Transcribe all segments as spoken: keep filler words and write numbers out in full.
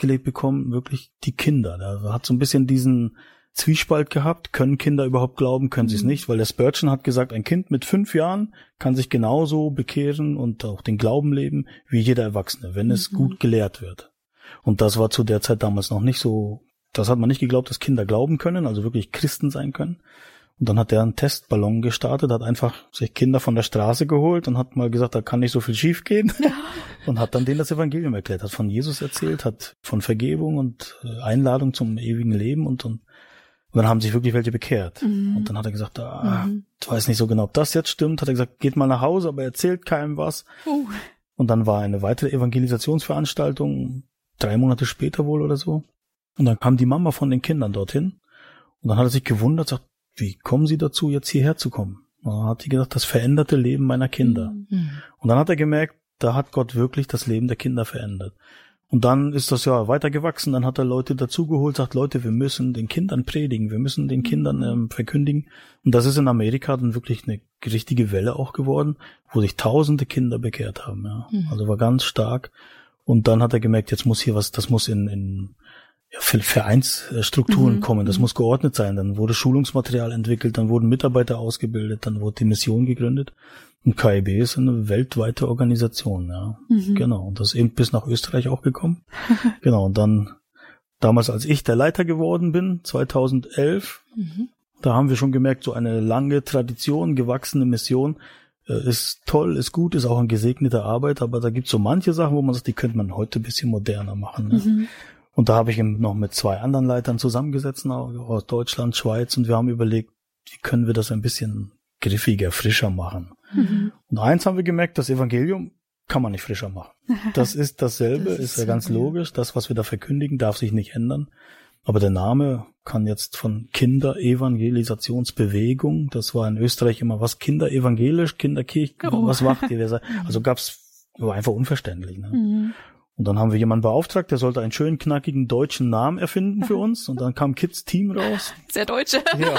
gelegt bekommen, wirklich die Kinder. Da hat so ein bisschen diesen Zwiespalt gehabt, können Kinder überhaupt glauben, können sie es nicht, weil der Spurgeon hat gesagt, ein Kind mit fünf Jahren kann sich genauso bekehren und auch den Glauben leben wie jeder Erwachsene, wenn es mhm. gut gelehrt wird. Und das war zu der Zeit damals noch nicht so, das hat man nicht geglaubt, dass Kinder glauben können, also wirklich Christen sein können. Und dann hat er einen Testballon gestartet, hat einfach sich Kinder von der Straße geholt und hat mal gesagt, da kann nicht so viel schief gehen. Ja. Und hat dann denen das Evangelium erklärt, hat von Jesus erzählt, hat von Vergebung und Einladung zum ewigen Leben und, und Und dann haben sich wirklich welche bekehrt. Mhm. Und dann hat er gesagt, ah, mhm. ich weiß nicht so genau, ob das jetzt stimmt. Hat er gesagt, geht mal nach Hause, aber erzählt keinem was. Uh. Und dann war eine weitere Evangelisationsveranstaltung, drei Monate später wohl oder so. Und dann kam die Mama von den Kindern dorthin. Und dann hat er sich gewundert, sagt, wie kommen Sie dazu, jetzt hierher zu kommen? Und dann hat sie gesagt, das veränderte Leben meiner Kinder. Mhm. Und dann hat er gemerkt, da hat Gott wirklich das Leben der Kinder verändert. Und dann ist das ja weiter gewachsen, dann hat er Leute dazugeholt, sagt, Leute, wir müssen den Kindern predigen, wir müssen den Kindern ähm, verkündigen. Und das ist in Amerika dann wirklich eine richtige Welle auch geworden, wo sich tausende Kinder bekehrt haben. Ja. Mhm. Also war ganz stark. Und dann hat er gemerkt, jetzt muss hier was, das muss in, in ja, Vereinsstrukturen mhm. kommen, das mhm. muss geordnet sein. Dann wurde Schulungsmaterial entwickelt, dann wurden Mitarbeiter ausgebildet, dann wurde die Mission gegründet. Und K I B ist eine weltweite Organisation, ja. Mhm. Genau. Und das ist eben bis nach Österreich auch gekommen. Genau. Und dann, damals, als ich der Leiter geworden bin, zweitausendelf, mhm. da haben wir schon gemerkt, so eine lange Tradition, gewachsene Mission, äh, ist toll, ist gut, ist auch eine gesegnete Arbeit, aber da gibt's so manche Sachen, wo man sagt, die könnte man heute ein bisschen moderner machen, ne? Mhm. Und da habe ich eben noch mit zwei anderen Leitern zusammengesetzt, aus Deutschland, Schweiz, und wir haben überlegt, wie können wir das ein bisschen griffiger, frischer machen. Mhm. Und eins haben wir gemerkt, das Evangelium kann man nicht frischer machen. Das ist dasselbe, das ist, ist ja ganz logisch. Das, was wir da verkündigen, darf sich nicht ändern. Aber der Name kann jetzt von Kinderevangelisationsbewegung, das war in Österreich immer was, Kinderevangelisch, Kinderkirche, oh. was macht ihr? Also gab's, war einfach unverständlich. Ne? Mhm. Und dann haben wir jemanden beauftragt, der sollte einen schönen, knackigen deutschen Namen erfinden für uns. Und dann kam Kids Team raus. Sehr deutsche. Ja.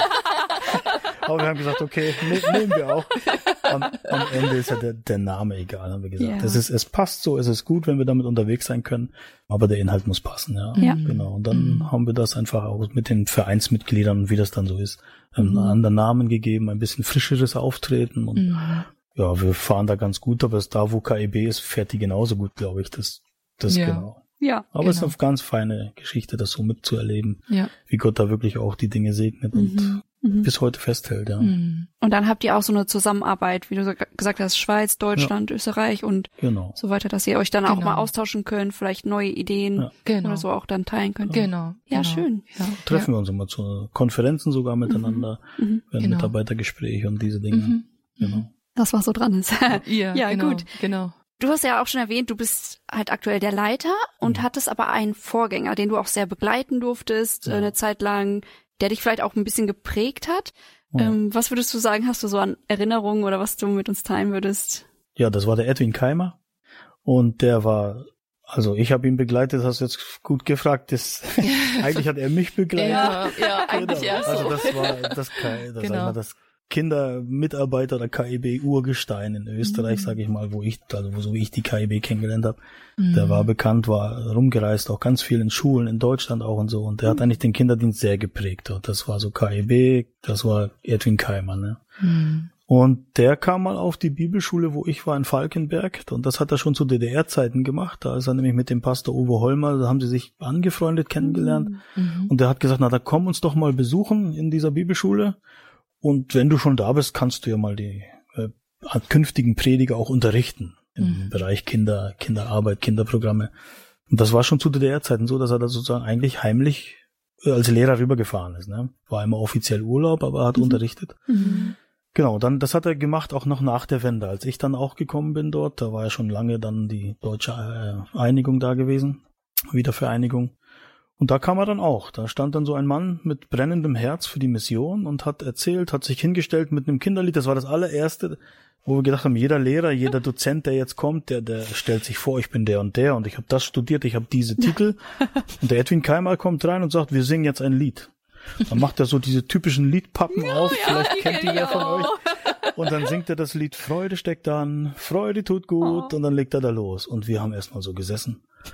Aber wir haben gesagt, okay, ne, nehmen wir auch. Am, am Ende ist ja der, der Name egal, haben wir gesagt. Ja. Es ist, es passt so, es ist gut, wenn wir damit unterwegs sein können. Aber der Inhalt muss passen, ja. ja. Genau. Und dann mhm. haben wir das einfach auch mit den Vereinsmitgliedern, wie das dann so ist, einen mhm. anderen Namen gegeben, ein bisschen frischeres Auftreten. Und mhm. ja, wir fahren da ganz gut, aber es da, wo K I B ist, fährt die genauso gut, glaube ich. Das, das ja. genau. Ja, aber genau. Es ist eine ganz feine Geschichte, das so mitzuerleben, ja. wie Gott da wirklich auch die Dinge segnet mhm. und mhm. bis heute festhält. Ja. Mhm. Und dann habt ihr auch so eine Zusammenarbeit, wie du gesagt hast, Schweiz, Deutschland, ja. Österreich und genau. so weiter, dass ihr euch dann genau. auch mal austauschen könnt, vielleicht neue Ideen ja. genau. oder so auch dann teilen könnt. Genau. Ja, genau. schön. Ja. Treffen ja. wir uns immer zu Konferenzen sogar miteinander, mhm. werden genau. Mitarbeitergespräche und diese Dinge. Mhm. Genau. Das, was so dran ist. ja, ja genau, gut. Genau. Du hast ja auch schon erwähnt, du bist halt aktuell der Leiter und mhm. hattest aber einen Vorgänger, den du auch sehr begleiten durftest, ja. eine Zeit lang, der dich vielleicht auch ein bisschen geprägt hat. Ja. Ähm, was würdest du sagen, hast du so an Erinnerungen oder was du mit uns teilen würdest? Ja, das war der Edwin Keimer und der war, also ich habe ihn begleitet, hast du jetzt gut gefragt, das, eigentlich hat er mich begleitet. Ja, ja eigentlich genau. ja so. Also das war das, das, genau. das Kindermitarbeiter oder K I B-Urgestein in Österreich, mhm. sage ich mal, wo ich, also wo so wie ich die K I B kennengelernt habe. Mhm. Der war bekannt, war rumgereist, auch ganz viel in Schulen, in Deutschland auch und so. Und der mhm. hat eigentlich den Kinderdienst sehr geprägt. Das war so K I B, das war Edwin Keimer, ne? Mhm. Und der kam mal auf die Bibelschule, wo ich war, in Falkenberg. Und das hat er schon zu D D R-Zeiten gemacht. Da ist er nämlich mit dem Pastor Uwe Holmer, da haben sie sich angefreundet, kennengelernt. Mhm. Und der hat gesagt, na, da komm uns doch mal besuchen in dieser Bibelschule. Und wenn du schon da bist, kannst du ja mal die äh, künftigen Prediger auch unterrichten im mhm. Bereich Kinder, Kinderarbeit, Kinderprogramme. Und das war schon zu D D R-Zeiten so, dass er da sozusagen eigentlich heimlich äh, als Lehrer rübergefahren ist. Ne? War immer offiziell Urlaub, aber er hat mhm. unterrichtet. Mhm. Genau, dann das hat er gemacht auch noch nach der Wende. Als ich dann auch gekommen bin dort, da war ja schon lange dann die deutsche äh, Einigung da gewesen, Wiedervereinigung. Und da kam er dann auch. Da stand dann so ein Mann mit brennendem Herz für die Mission und hat erzählt, hat sich hingestellt mit einem Kinderlied. Das war das allererste, wo wir gedacht haben, jeder Lehrer, jeder Dozent, der jetzt kommt, der der stellt sich vor, ich bin der und der und ich habe das studiert, ich habe diese Titel. Und der Edwin Keimer kommt rein und sagt, wir singen jetzt ein Lied. Dann macht er so diese typischen Liedpappen ja, auf, ja, vielleicht kennt die wer von auch. euch. Und dann singt er das Lied Freude steckt an, Freude tut gut oh. und dann legt er da los. Und wir haben erstmal so gesessen.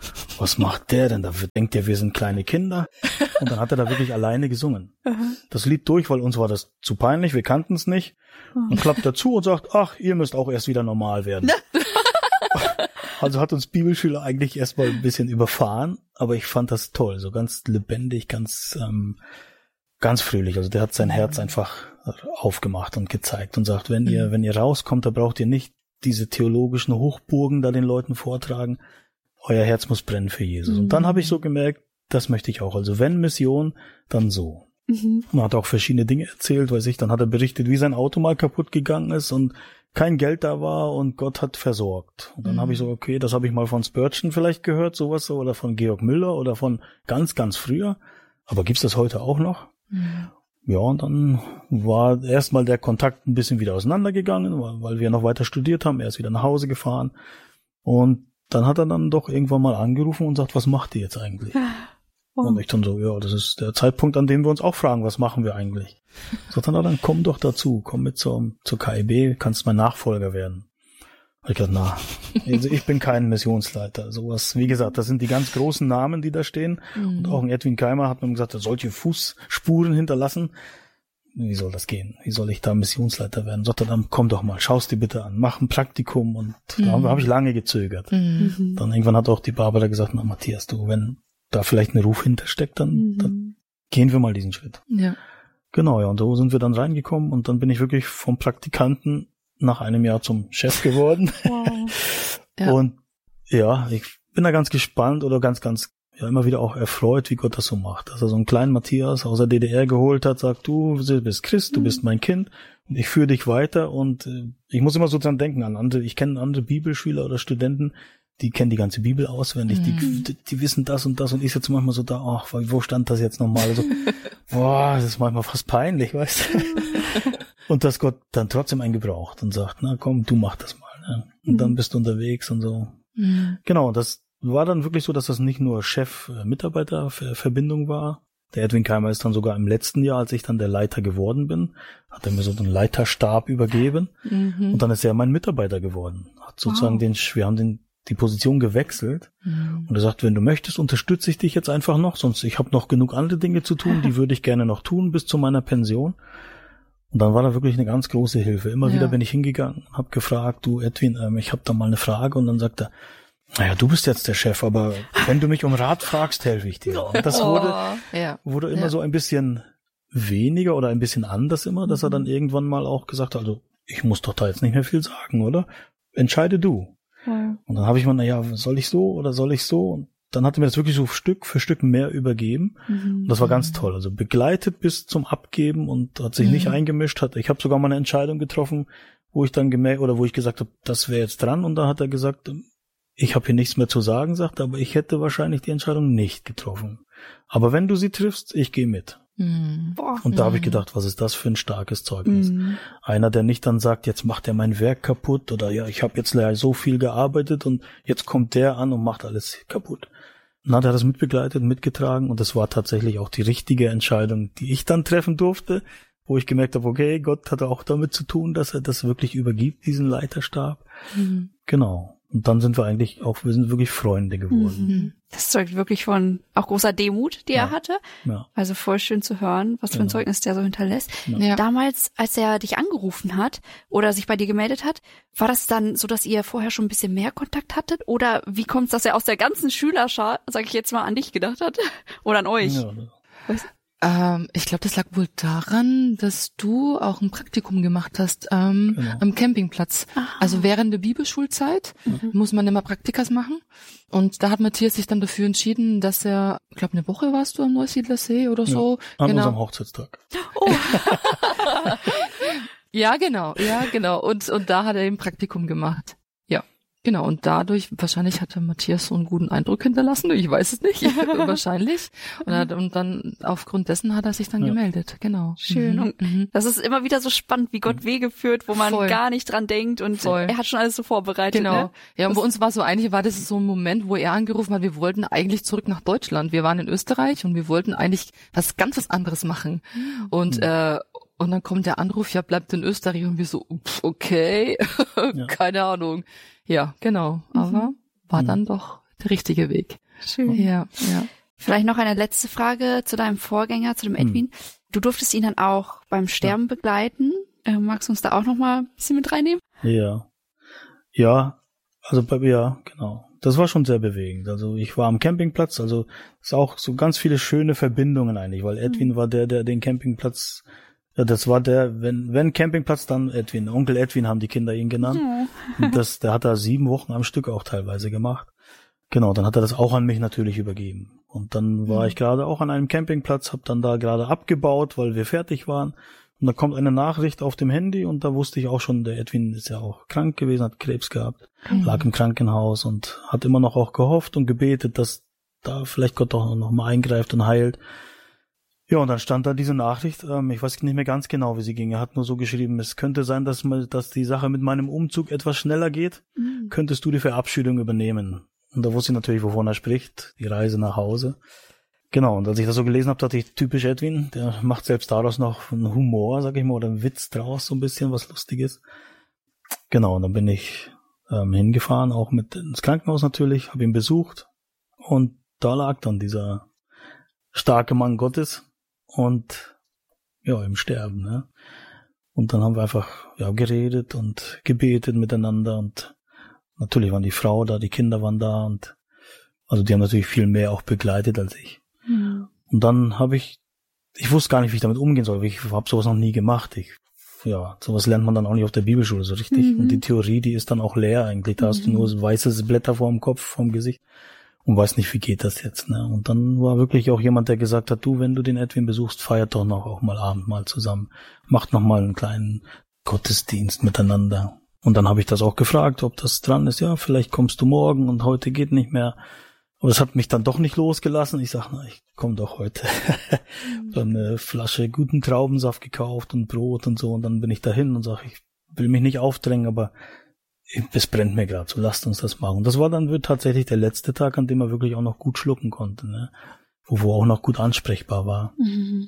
was macht der denn? Da denkt der, wir sind kleine Kinder. Und dann hat er da wirklich alleine gesungen. Das Lied durch, weil uns war das zu peinlich, wir kannten es nicht. Und klappt dazu und sagt, ach, ihr müsst auch erst wieder normal werden. Also hat uns Bibelschüler eigentlich erstmal ein bisschen überfahren, aber ich fand das toll, so ganz lebendig, ganz ähm, ganz fröhlich. Also der hat sein Herz einfach aufgemacht und gezeigt und sagt, wenn ihr wenn ihr rauskommt, da braucht ihr nicht diese theologischen Hochburgen da den Leuten vortragen. Euer Herz muss brennen für Jesus. Und dann habe ich so gemerkt, das möchte ich auch. Also wenn Mission, dann so. Mhm. Und er hat auch verschiedene Dinge erzählt, weiß ich. Dann hat er berichtet, wie sein Auto mal kaputt gegangen ist und kein Geld da war und Gott hat versorgt. Und dann mhm. habe ich so, okay, das habe ich mal von Spurgeon vielleicht gehört, sowas so, oder von Georg Müller oder von ganz, ganz früher. Aber gibt's das heute auch noch? Mhm. Ja, und dann war erstmal der Kontakt ein bisschen wieder auseinandergegangen, weil wir noch weiter studiert haben. Er ist wieder nach Hause gefahren. Und dann hat er dann doch irgendwann mal angerufen und sagt, was macht ihr jetzt eigentlich? Oh. Und ich dann so, ja, das ist der Zeitpunkt, an dem wir uns auch fragen, was machen wir eigentlich? Sagt dann, dann komm doch dazu, komm mit zur, zur K I B, kannst mein Nachfolger werden. Hab ich gesagt, na, also ich bin kein Missionsleiter. Sowas, wie gesagt, das sind die ganz großen Namen, die da stehen. Mhm. Und auch ein Edwin Keimer hat mir gesagt, er solche Fußspuren hinterlassen. Wie soll das gehen? Wie soll ich da Missionsleiter werden? Sagt er dann, komm doch mal, schau's dir bitte an, mach ein Praktikum. Und mhm. da habe hab ich lange gezögert. Mhm. Dann irgendwann hat auch die Barbara gesagt, na Matthias, du, wenn da vielleicht ein Ruf hintersteckt, dann, mhm. dann gehen wir mal diesen Schritt. Ja. Genau, ja, und so sind wir dann reingekommen und dann bin ich wirklich vom Praktikanten nach einem Jahr zum Chef geworden. Wow. Ja. Und ja, ich bin da ganz gespannt oder ganz, ganz, ja, immer wieder auch erfreut, wie Gott das so macht. Dass er so einen kleinen Matthias aus der D D R geholt hat, sagt, du bist Christ, du mhm. bist mein Kind und ich führe dich weiter und äh, ich muss immer so dran denken an andere, ich kenne andere Bibelschüler oder Studenten, die kennen die ganze Bibel auswendig, mhm. die, die wissen das und das und ich sitze manchmal so da, ach, wo stand das jetzt nochmal? Also, boah, das ist manchmal fast peinlich, weißt du? Und dass Gott dann trotzdem einen gebraucht und sagt, na komm, du mach das mal. Ne? Und mhm. dann bist du unterwegs und so. Mhm. Genau, das war dann wirklich so, dass das nicht nur Chef-Mitarbeiter-Verbindung war. Der Edwin Keimer ist dann sogar im letzten Jahr, als ich dann der Leiter geworden bin, hat er mir so einen Leiterstab übergeben mhm. und dann ist er mein Mitarbeiter geworden. Hat sozusagen wow. den, wir haben den die Position gewechselt mhm. und er sagt, wenn du möchtest, unterstütze ich dich jetzt einfach noch, sonst ich habe noch genug andere Dinge zu tun, die würde ich gerne noch tun bis zu meiner Pension. Und dann war da wirklich eine ganz große Hilfe. Immer ja. wieder bin ich hingegangen, habe gefragt, du Edwin, ähm, ich habe da mal eine Frage und dann sagt er, naja, du bist jetzt der Chef, aber wenn du mich um Rat fragst, helfe ich dir. Und das wurde, oh, ja. wurde immer ja. so ein bisschen weniger oder ein bisschen anders immer, dass er dann irgendwann mal auch gesagt hat, also ich muss doch da jetzt nicht mehr viel sagen, oder? Entscheide du. Ja. Und dann habe ich mal, naja, soll ich so oder soll ich so? Und dann hat er mir das wirklich so Stück für Stück mehr übergeben. Mhm. Und das war ganz toll. Also begleitet bis zum Abgeben und hat sich mhm. nicht eingemischt. Hat, ich habe sogar mal eine Entscheidung getroffen, wo ich dann gemerkt oder wo ich gesagt habe, das wäre jetzt dran. Und da hat er gesagt, ich habe hier nichts mehr zu sagen, sagt, aber ich hätte wahrscheinlich die Entscheidung nicht getroffen. Aber wenn du sie triffst, ich gehe mit. Mhm. Und da habe ich gedacht, was ist das für ein starkes Zeugnis? Mhm. Einer, der nicht dann sagt, jetzt macht er mein Werk kaputt oder ja, ich habe jetzt so viel gearbeitet und jetzt kommt der an und macht alles kaputt. Und dann hat er das mitbegleitet, mitgetragen und das war tatsächlich auch die richtige Entscheidung, die ich dann treffen durfte, wo ich gemerkt habe, okay, Gott hatte auch damit zu tun, dass er das wirklich übergibt, diesen Leiterstab. Mhm. Genau. Und dann sind wir eigentlich auch, wir sind wirklich Freunde geworden. Das zeugt wirklich von auch großer Demut, die ja. er hatte. Ja. Also voll schön zu hören, was für ein ja. Zeugnis der so hinterlässt. Ja. Ja. Damals, als er dich angerufen hat oder sich bei dir gemeldet hat, war das dann so, dass ihr vorher schon ein bisschen mehr Kontakt hattet? Oder wie kommt es, dass er aus der ganzen Schülerschar, sag ich jetzt mal, an dich gedacht hat? Oder an euch? Ja. Weißt? Ähm, ich glaube, das lag wohl daran, dass du auch ein Praktikum gemacht hast ähm, genau. am Campingplatz. Aha. Also während der Bibelschulzeit mhm. muss man immer Praktikas machen. Und da hat Matthias sich dann dafür entschieden, dass er, ich glaube, eine Woche warst du am Neusiedlersee oder so. Ja, an genau. unserem Hochzeitstag. Oh. Ja, genau, ja, genau. Und und da hat er eben Praktikum gemacht. Ja. Genau, und dadurch, wahrscheinlich hat der Matthias so einen guten Eindruck hinterlassen, ich weiß es nicht, wahrscheinlich. Und, hat, und dann aufgrund dessen hat er sich dann ja. gemeldet, genau. Schön. Und mhm. das ist immer wieder so spannend, wie Gott Wege führt, wo man Voll. gar nicht dran denkt und Voll. er hat schon alles so vorbereitet. Genau. Ne? Ja, und bei uns war so, eigentlich war das so ein Moment, wo er angerufen hat, wir wollten eigentlich zurück nach Deutschland. Wir waren in Österreich und wir wollten eigentlich was ganz was anderes machen. Mhm. Und äh, und dann kommt der Anruf, ja, bleibt in Österreich und wir so, okay, ja. keine Ahnung. Ja, genau. Aber mhm. war dann doch der richtige Weg. Schön. Ja, ja. Vielleicht noch eine letzte Frage zu deinem Vorgänger, zu dem Edwin. Hm. Du durftest ihn dann auch beim Sterben ja. begleiten. Äh, magst du uns da auch noch mal ein bisschen mit reinnehmen? Ja. Ja, also bei ja, genau. Das war schon sehr bewegend. Also ich war am Campingplatz, also es ist auch so ganz viele schöne Verbindungen eigentlich, weil Edwin mhm. war der, der den Campingplatz, ja, das war der, wenn wenn Campingplatz, dann Edwin, Onkel Edwin haben die Kinder ihn genannt. Mhm. Und das, der hat da sieben Wochen am Stück auch teilweise gemacht. Genau, dann hat er das auch an mich natürlich übergeben. Und dann war mhm. ich gerade auch an einem Campingplatz, habe dann da gerade abgebaut, weil wir fertig waren. Und da kommt eine Nachricht auf dem Handy und da wusste ich auch schon, der Edwin ist ja auch krank gewesen, hat Krebs gehabt, mhm. lag im Krankenhaus und hat immer noch auch gehofft und gebetet, dass da vielleicht Gott doch noch mal eingreift und heilt. Ja, und dann stand da diese Nachricht, ähm, ich weiß nicht mehr ganz genau, wie sie ging. Er hat nur so geschrieben, es könnte sein, dass, mal, dass die Sache mit meinem Umzug etwas schneller geht. Mhm. Könntest du die Verabschiedung übernehmen? Und da wusste ich natürlich, wovon er spricht, die Reise nach Hause. Genau, und als ich das so gelesen habe, dachte ich, typisch Edwin, der macht selbst daraus noch einen Humor, sag ich mal, oder einen Witz draus, so ein bisschen was Lustiges. Genau, und dann bin ich ähm, hingefahren, auch mit ins Krankenhaus natürlich, habe ihn besucht und da lag dann dieser starke Mann Gottes und ja, im Sterben, ne? Und dann haben wir einfach ja geredet und gebetet miteinander und natürlich waren die Frau da, die Kinder waren da und also die haben natürlich viel mehr auch begleitet als ich. Mhm. Und dann habe ich, ich wusste gar nicht, wie ich damit umgehen soll, weil ich habe sowas noch nie gemacht. Ich, ja, sowas lernt man dann auch nicht auf der Bibelschule so richtig. Mhm. Und die Theorie, die ist dann auch leer eigentlich. Da mhm. hast du nur weiße Blätter vor dem Kopf, vor dem Gesicht und weißt nicht, wie geht das jetzt. Ne? Und dann war wirklich auch jemand, der gesagt hat, du, wenn du den Edwin besuchst, feiert doch noch auch mal Abendmahl zusammen. Macht noch mal einen kleinen Gottesdienst miteinander. Und dann habe ich das auch gefragt, ob das dran ist. Ja, vielleicht kommst du morgen und heute geht nicht mehr. Aber das hat mich dann doch nicht losgelassen. Ich sag, na, ich komme doch heute. Dann eine Flasche guten Traubensaft gekauft und Brot und so. Und dann bin ich dahin und sage, ich will mich nicht aufdrängen, aber es brennt mir gerade, so lasst uns das machen. Und das war dann tatsächlich der letzte Tag, an dem er wirklich auch noch gut schlucken konnte, ne? Wo, wo auch noch gut ansprechbar war. Mhm.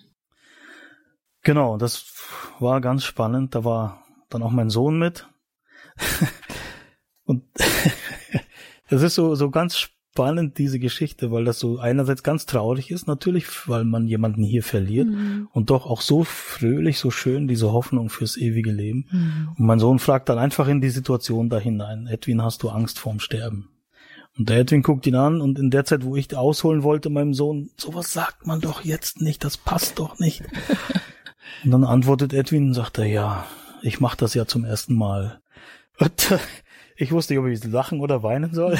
Genau, das war ganz spannend. Da war dann auch mein Sohn mit. Und das ist so, so ganz spannend. Spannend, diese Geschichte, weil das so einerseits ganz traurig ist, natürlich, weil man jemanden hier verliert mhm. und doch auch so fröhlich, so schön, diese Hoffnung fürs ewige Leben. Mhm. Und mein Sohn fragt dann einfach in die Situation da hinein, Edwin, hast du Angst vorm Sterben? Und der Edwin guckt ihn an und in der Zeit, wo ich ausholen wollte, meinem Sohn, sowas sagt man doch jetzt nicht, das passt doch nicht. Und dann antwortet Edwin und sagt er, ja, ich mache das ja zum ersten Mal. Und ich wusste nicht, ob ich lachen oder weinen soll. Mhm.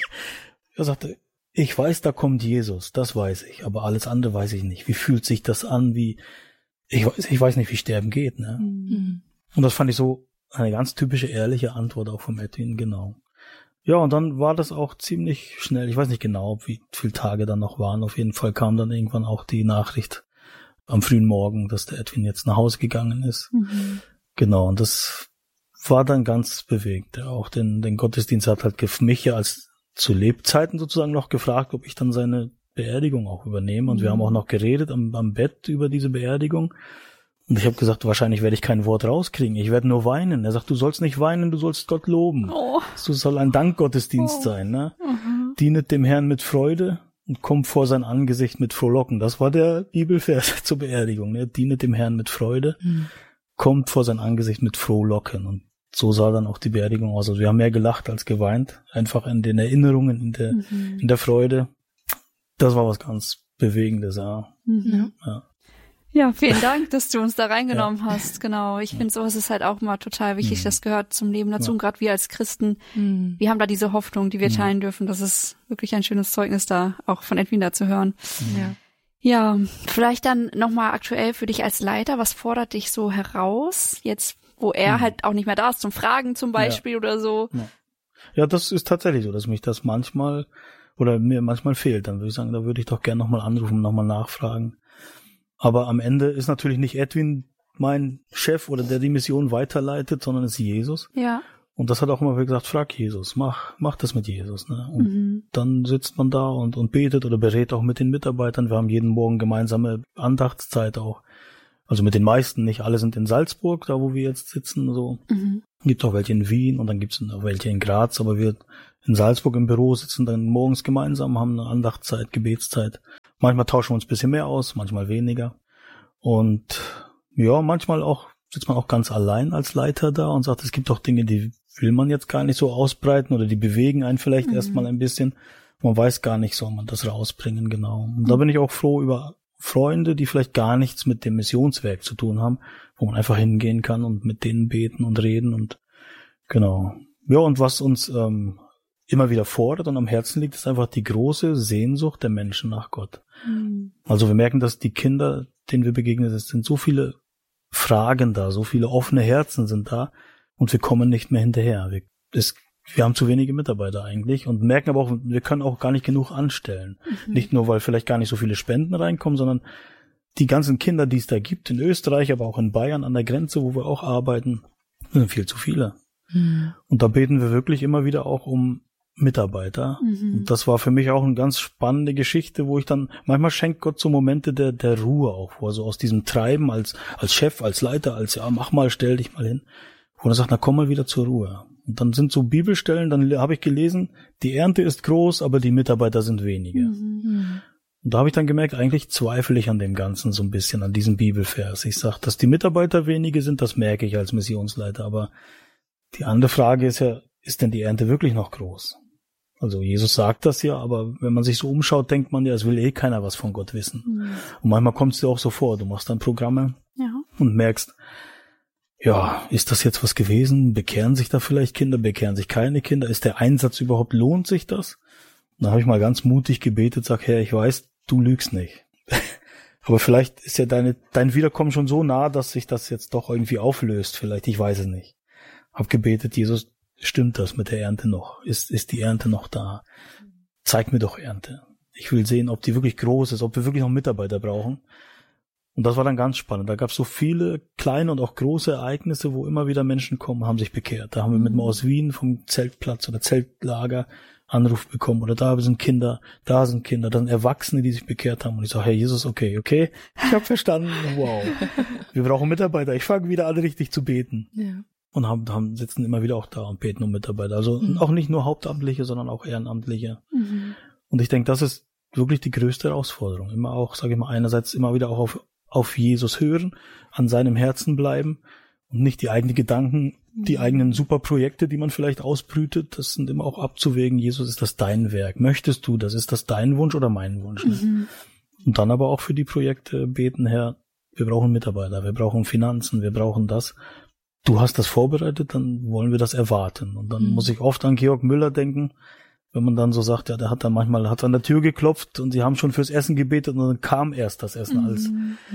Er sagte, ich weiß, da kommt Jesus, das weiß ich, aber alles andere weiß ich nicht. Wie fühlt sich das an, wie, ich weiß, ich weiß nicht, wie Sterben geht, ne? Mhm. Und das fand ich so eine ganz typische, ehrliche Antwort auch vom Edwin, genau. Ja, und dann war das auch ziemlich schnell, ich weiß nicht genau, wie viele Tage dann noch waren, auf jeden Fall kam dann irgendwann auch die Nachricht am frühen Morgen, dass der Edwin jetzt nach Hause gegangen ist. Mhm. Genau, und das war dann ganz bewegt. Auch den, den Gottesdienst hat halt mich ja als zu Lebzeiten sozusagen noch gefragt, ob ich dann seine Beerdigung auch übernehme. Und mhm. wir haben auch noch geredet am, am Bett über diese Beerdigung. Und ich habe gesagt, wahrscheinlich werde ich kein Wort rauskriegen. Ich werde nur weinen. Er sagt, du sollst nicht weinen, du sollst Gott loben. Oh. Es soll ein Dankgottesdienst oh. sein. Ne? Mhm. Dienet dem Herrn mit Freude und kommt vor sein Angesicht mit Frohlocken. Das war der Bibelvers zur Beerdigung. Ne? Dienet dem Herrn mit Freude, mhm. kommt vor sein Angesicht mit Frohlocken. Und so sah dann auch die Beerdigung aus. Also wir haben mehr gelacht als geweint. Einfach in den Erinnerungen, in der, mhm. in der Freude. Das war was ganz Bewegendes, ja. Mhm. Ja. Ja, vielen Dank, dass du uns da reingenommen ja. hast. Genau. Ich ja. finde, sowas ist halt auch mal total wichtig. Mhm. Das gehört zum Leben dazu. Ja. Und gerade wir als Christen, mhm. wir haben da diese Hoffnung, die wir mhm. teilen dürfen. Das ist wirklich ein schönes Zeugnis da, auch von Edwin da zu hören. Mhm. Ja. Ja, vielleicht dann nochmal aktuell für dich als Leiter. Was fordert dich so heraus? Jetzt, wo er mhm. halt auch nicht mehr da ist, zum Fragen zum Beispiel ja. oder so. Ja. ja, das ist tatsächlich so, dass mich das manchmal oder mir manchmal fehlt. Dann würde ich sagen, da würde ich doch gerne nochmal anrufen, nochmal nachfragen. Aber am Ende ist natürlich nicht Edwin mein Chef oder der die Mission weiterleitet, sondern es ist Jesus. Ja. Und das hat auch immer gesagt, frag Jesus, mach, mach das mit Jesus, ne? Und mhm. dann sitzt man da und, und betet oder berät auch mit den Mitarbeitern. Wir haben jeden Morgen gemeinsame Andachtszeit auch. Also mit den meisten, nicht alle sind in Salzburg, da wo wir jetzt sitzen, so. Mhm. Gibt auch welche in Wien und dann gibt es auch welche in Graz, aber wir in Salzburg im Büro sitzen dann morgens gemeinsam, haben eine Andachtszeit, Gebetszeit. Manchmal tauschen wir uns ein bisschen mehr aus, manchmal weniger. Und ja, manchmal auch sitzt man auch ganz allein als Leiter da und sagt, es gibt doch Dinge, die will man jetzt gar nicht so ausbreiten oder die bewegen einen vielleicht mhm. erstmal ein bisschen. Man weiß gar nicht, soll man das rausbringen, genau. Und mhm. da bin ich auch froh über Freunde, die vielleicht gar nichts mit dem Missionswerk zu tun haben, wo man einfach hingehen kann und mit denen beten und reden und genau. Ja, und was uns ähm, immer wieder fordert und am Herzen liegt, ist einfach die große Sehnsucht der Menschen nach Gott. Mhm. Also wir merken, dass die Kinder, denen wir begegnen, es sind so viele Fragen da, so viele offene Herzen sind da und wir kommen nicht mehr hinterher. Wir, es, wir haben zu wenige Mitarbeiter eigentlich und merken aber auch, wir können auch gar nicht genug anstellen. Mhm. Nicht nur, weil vielleicht gar nicht so viele Spenden reinkommen, sondern die ganzen Kinder, die es da gibt, in Österreich, aber auch in Bayern an der Grenze, wo wir auch arbeiten, sind viel zu viele. Mhm. Und da beten wir wirklich immer wieder auch um Mitarbeiter. Mhm. Und das war für mich auch eine ganz spannende Geschichte, wo ich dann, manchmal schenkt Gott so Momente der, der Ruhe auch, wo er so aus diesem Treiben als, als Chef, als Leiter, als, ja, mach mal, stell dich mal hin, wo er sagt, na komm mal wieder zur Ruhe. Und dann sind so Bibelstellen, dann habe ich gelesen, die Ernte ist groß, aber die Mitarbeiter sind wenige. Mhm. Und da habe ich dann gemerkt, eigentlich zweifle ich an dem Ganzen so ein bisschen, an diesem Bibelvers. Ich sage, dass die Mitarbeiter wenige sind, das merke ich als Missionsleiter, aber die andere Frage ist ja, ist denn die Ernte wirklich noch groß? Also Jesus sagt das ja, aber wenn man sich so umschaut, denkt man ja, es will eh keiner was von Gott wissen. Mhm. Und manchmal kommt es dir auch so vor, du machst dann Programme ja. und merkst, ja, ist das jetzt was gewesen? Bekehren sich da vielleicht Kinder? Bekehren sich keine Kinder? Ist der Einsatz überhaupt, lohnt sich das? Und da habe ich mal ganz mutig gebetet, sag, Herr, ich weiß, du lügst nicht. Aber vielleicht ist ja deine, dein Wiederkommen schon so nah, dass sich das jetzt doch irgendwie auflöst. Vielleicht, ich weiß es nicht. Hab gebetet, Jesus, stimmt das mit der Ernte noch? Ist, ist die Ernte noch da? Zeig mir doch Ernte. Ich will sehen, ob die wirklich groß ist, ob wir wirklich noch Mitarbeiter brauchen. Und das war dann ganz spannend. Da gab es so viele kleine und auch große Ereignisse, wo immer wieder Menschen kommen, haben sich bekehrt. Da haben wir mit dem aus Wien vom Zeltplatz oder Zeltlager Anruf bekommen. Oder da sind Kinder, da sind Kinder, dann Erwachsene, die sich bekehrt haben. Und ich sage, Herr Jesus, okay, okay, ich habe verstanden, wow. Wir brauchen Mitarbeiter. Ich fange wieder an, richtig zu beten. Ja. Und haben, haben sitzen immer wieder auch da und beten um Mitarbeiter. Also mhm. auch nicht nur Hauptamtliche, sondern auch Ehrenamtliche. Mhm. Und ich denke, das ist wirklich die größte Herausforderung. Immer auch, sage ich mal, einerseits immer wieder auch auf, auf Jesus hören, an seinem Herzen bleiben und nicht die eigenen Gedanken, mhm. die eigenen Superprojekte, die man vielleicht ausbrütet, das sind immer auch abzuwägen. Jesus, ist das dein Werk? Möchtest du das? Ist das dein Wunsch oder mein Wunsch? Mhm. Und dann aber auch für die Projekte beten, Herr, wir brauchen Mitarbeiter, wir brauchen Finanzen, wir brauchen das. Du hast das vorbereitet, dann wollen wir das erwarten. Und dann mhm. muss ich oft an Georg Müller denken, wenn man dann so sagt, ja, der hat dann manchmal, hat an der Tür geklopft und sie haben schon fürs Essen gebetet und dann kam erst das Essen mhm. als.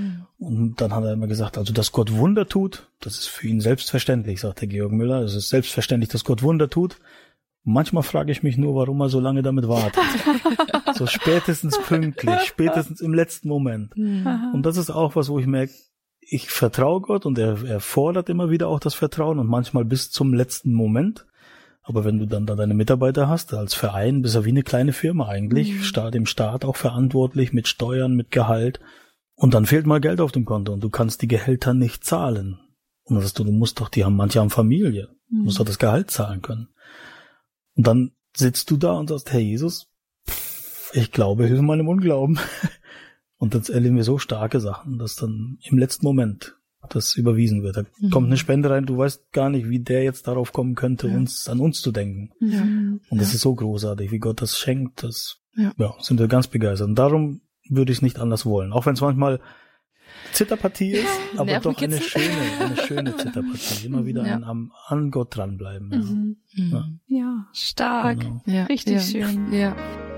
Und dann hat er immer gesagt, also, dass Gott Wunder tut, das ist für ihn selbstverständlich, sagt der Georg Müller. Es ist selbstverständlich, dass Gott Wunder tut. Manchmal frage ich mich nur, warum er so lange damit wartet. So spätestens pünktlich, spätestens im letzten Moment. Mhm. Und das ist auch was, wo ich merke, ich vertraue Gott und er, er fordert immer wieder auch das Vertrauen und manchmal bis zum letzten Moment. Aber wenn du dann da deine Mitarbeiter hast, als Verein, bist du wie eine kleine Firma eigentlich, mhm. Staat, dem Staat auch verantwortlich, mit Steuern, mit Gehalt. Und dann fehlt mal Geld auf dem Konto und du kannst die Gehälter nicht zahlen. Und dann sagst du, du musst doch, die haben, manche haben Familie, mhm. du musst doch das Gehalt zahlen können. Und dann sitzt du da und sagst, Herr Jesus, ich glaube, hilf meinem Unglauben. Und dann erleben wir so starke Sachen, dass dann im letzten Moment das überwiesen wird. Da mhm. kommt eine Spende rein, du weißt gar nicht, wie der jetzt darauf kommen könnte, ja. uns an uns zu denken. Ja. Und das ja. ist so großartig, wie Gott das schenkt. Das ja. Ja, sind wir ganz begeistert. Und darum würde ich es nicht anders wollen. Auch wenn es manchmal Zitterpartie ist, ja, aber doch eine schöne, eine schöne Zitterpartie. Immer wieder ja. ein, am, an Gott dranbleiben. Ja, mhm. ja. ja stark. Genau. Ja. Richtig ja. schön. Ja.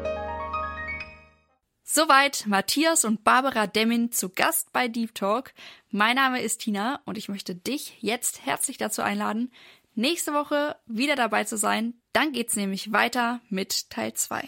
Soweit Matthias und Barbara Demmin zu Gast bei Deep Talk. Mein Name ist Tina und ich möchte dich jetzt herzlich dazu einladen, nächste Woche wieder dabei zu sein. Dann geht's nämlich weiter mit Teil zwei.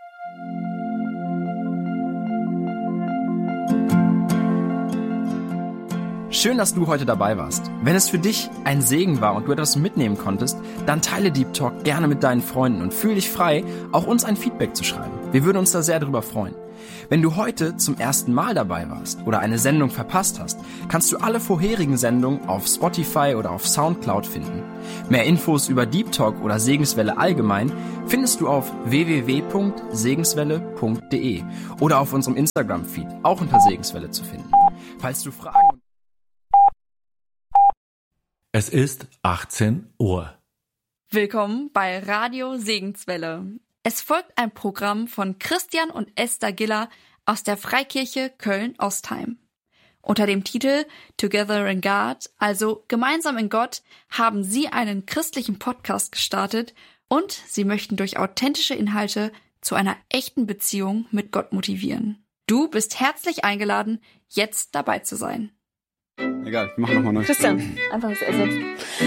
Schön, dass du heute dabei warst. Wenn es für dich ein Segen war und du etwas mitnehmen konntest, dann teile Deep Talk gerne mit deinen Freunden und fühl dich frei, auch uns ein Feedback zu schreiben. Wir würden uns da sehr darüber freuen. Wenn du heute zum ersten Mal dabei warst oder eine Sendung verpasst hast, kannst du alle vorherigen Sendungen auf Spotify oder auf Soundcloud finden. Mehr Infos über Deep Talk oder Segenswelle allgemein findest du auf w w w punkt segenswelle punkt d e oder auf unserem Instagram-Feed, auch unter Segenswelle zu finden. Falls du Fragen... Es ist achtzehn Uhr. Willkommen bei Radio Segenswelle. Es folgt ein Programm von Christian und Esther Giller aus der Freikirche Köln-Ostheim. Unter dem Titel Together in God, also Gemeinsam in Gott, haben sie einen christlichen Podcast gestartet und sie möchten durch authentische Inhalte zu einer echten Beziehung mit Gott motivieren. Du bist herzlich eingeladen, jetzt dabei zu sein. Egal, wir machen nochmal neu. Christian, einfach das ersetzt.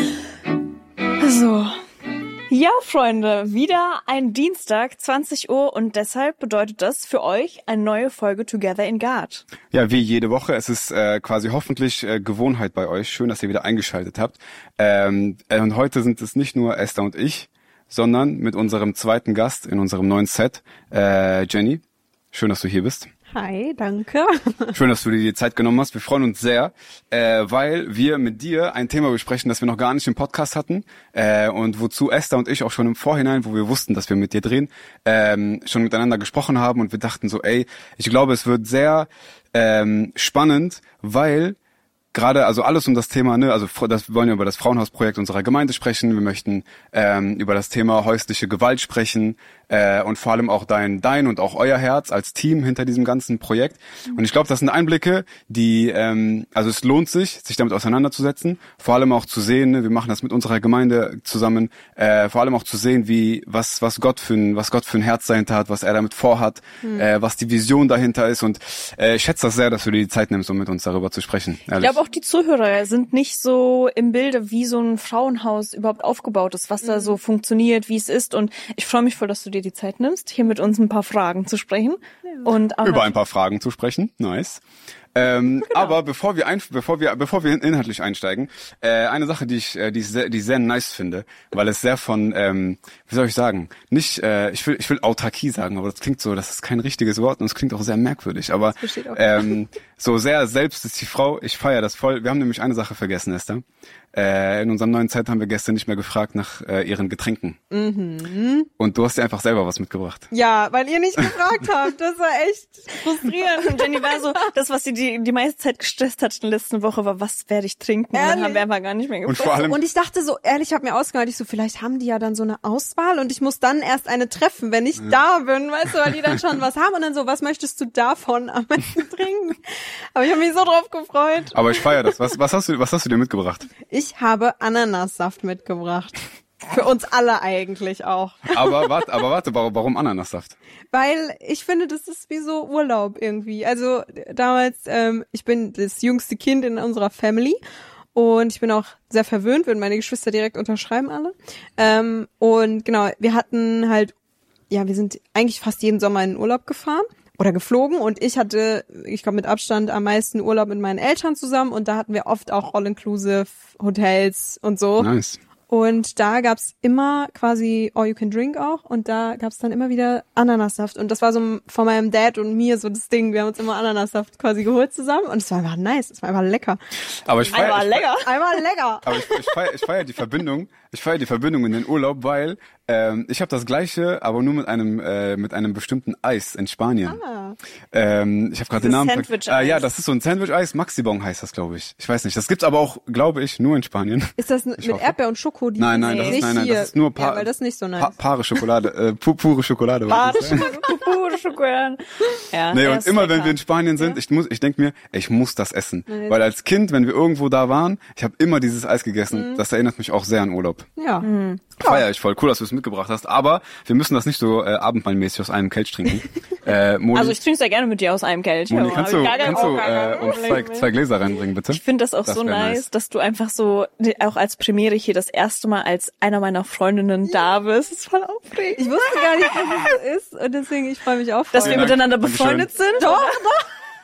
So. Ja, Freunde, wieder ein Dienstag, zwanzig Uhr und deshalb bedeutet das für euch eine neue Folge Together in God. Ja, wie jede Woche. Es ist äh, quasi hoffentlich äh, Gewohnheit bei euch. Schön, dass ihr wieder eingeschaltet habt. Ähm, äh, und heute sind es nicht nur Esther und ich, sondern mit unserem zweiten Gast in unserem neuen Set, äh, Jenny. Schön, dass du hier bist. Hi, danke. Schön, dass du dir die Zeit genommen hast. Wir freuen uns sehr, äh, weil wir mit dir ein Thema besprechen, das wir noch gar nicht im Podcast hatten äh, und wozu Esther und ich auch schon im Vorhinein, wo wir wussten, dass wir mit dir drehen, ähm, schon miteinander gesprochen haben und wir dachten so, ey, ich glaube, es wird sehr ähm, spannend, weil gerade, also alles um das Thema, ne, also das, wir wollen ja über das Frauenhausprojekt unserer Gemeinde sprechen, wir möchten ähm, über das Thema häusliche Gewalt sprechen äh, und vor allem auch dein, dein und auch euer Herz als Team hinter diesem ganzen Projekt. Und ich glaube, das sind Einblicke, die, ähm, also es lohnt sich, sich damit auseinanderzusetzen, vor allem auch zu sehen, ne, wir machen das mit unserer Gemeinde zusammen, äh, vor allem auch zu sehen, wie, was, was Gott für ein, was Gott für ein Herz dahinter hat, was er damit vorhat, mhm. äh, was die Vision dahinter ist und äh, ich schätze das sehr, dass du dir die Zeit nimmst, um mit uns darüber zu sprechen. Ehrlich. Ich glaube, auch die Zuhörer sind nicht so im Bilde, wie so ein Frauenhaus überhaupt aufgebaut ist, was mhm. da so funktioniert, wie es ist und ich freue mich voll, dass du dir die Zeit nimmst, hier mit uns ein paar Fragen zu sprechen. Ja. Und über ein paar Fragen zu sprechen, nice. Ähm, genau. Aber bevor wir ein, bevor wir bevor wir inhaltlich einsteigen, äh, eine Sache, die ich äh, die ich sehr, die ich sehr nice finde, weil es sehr von ähm, wie soll ich sagen, nicht äh, ich will ich will Autarkie sagen, aber das klingt so, das ist kein richtiges Wort und es klingt auch sehr merkwürdig, aber ähm, so sehr selbst ist die Frau, ich feiere das voll. Wir haben nämlich eine Sache vergessen, Esther. Äh, in unserem neuen Zeit haben wir gestern nicht mehr gefragt nach äh, ihren Getränken. Mhm. Und du hast dir einfach selber was mitgebracht. Ja, weil ihr nicht gefragt habt. Das war echt frustrierend. Und Jenny war so, das, was sie die, die meiste Zeit gestresst hat in der letzten Woche, war, was werde ich trinken? Und dann haben wir einfach gar nicht mehr gefragt. Und, vor allem und ich dachte so, ehrlich, ich habe mir ausgemalt, ich so, vielleicht haben die ja dann so eine Auswahl und ich muss dann erst eine treffen, wenn ich ja. da bin, weißt du, weil die dann schon was haben und dann so, was möchtest du davon am meisten trinken? Aber ich habe mich so drauf gefreut. Aber ich feiere das. Was, was hast du, was hast du dir mitgebracht? Ich habe Ananassaft mitgebracht. Für uns alle eigentlich auch. Aber warte, aber warte, warum, warum Ananassaft? Weil ich finde, das ist wie so Urlaub irgendwie. Also damals, ähm, ich bin das jüngste Kind in unserer Family und ich bin auch sehr verwöhnt, würden meine Geschwister direkt unterschreiben alle. Ähm, und genau, wir hatten halt, ja, wir sind eigentlich fast jeden Sommer in den Urlaub gefahren. Oder geflogen und ich hatte, ich glaube mit Abstand am meisten Urlaub mit meinen Eltern zusammen und da hatten wir oft auch All-Inclusive Hotels und so. Nice. Und da gab's immer quasi All You Can Drink auch und da gab's dann immer wieder Ananassaft und das war so von meinem Dad und mir so das Ding, wir haben uns immer Ananassaft quasi geholt zusammen und es war einfach nice, es war einfach lecker. Aber ich feier, einfach ich lecker, einfach lecker. Aber ich, ich feier, ich feier die Verbindung, ich feier die Verbindung in den Urlaub, weil ähm, ich habe das Gleiche, aber nur mit einem äh, mit einem bestimmten Eis in Spanien. Ah. Ähm, ich habe gerade den Namen. Sandwich-Eis. Ah, ja, das ist so ein Sandwich-Eis, Maxibon heißt das, glaube ich. Ich weiß nicht, das gibt's aber auch, glaube ich, nur in Spanien. Ist das mit Erdbeer und Schoko? Die nein, nein, das ist, nein, nein, das ist nur pa- ja, weil das nicht so nice. pa- pare Schokolade, äh, pu- pure Schokolade. Pare pure Schokolade. Ja, nee, und immer, lecker. Wenn wir in Spanien sind, ja. ich muss, ich denke mir, ich muss das essen. Nice. Weil als Kind, wenn wir irgendwo da waren, ich habe immer dieses Eis gegessen. Mhm. Das erinnert mich auch sehr an Urlaub. Ja. Mhm. Feier ich voll. Cool, dass du es mitgebracht hast. Aber wir müssen das nicht so äh, abendmahlmäßig aus einem Kelch trinken. äh, Moni, also ich trinke sehr gerne mit dir aus einem Kelch. Moni, kannst du, kannst du äh, uns zwei, zwei Gläser reinbringen, bitte? Ich finde das auch das so nice, nice, dass du einfach so, auch als Premiere hier das erste Mal als einer meiner Freundinnen da bist. Das ist voll aufregend. Ich wusste gar nicht, was es ist und deswegen, ich freue mich auch voll. Dass wir miteinander befreundet sind? Doch, doch.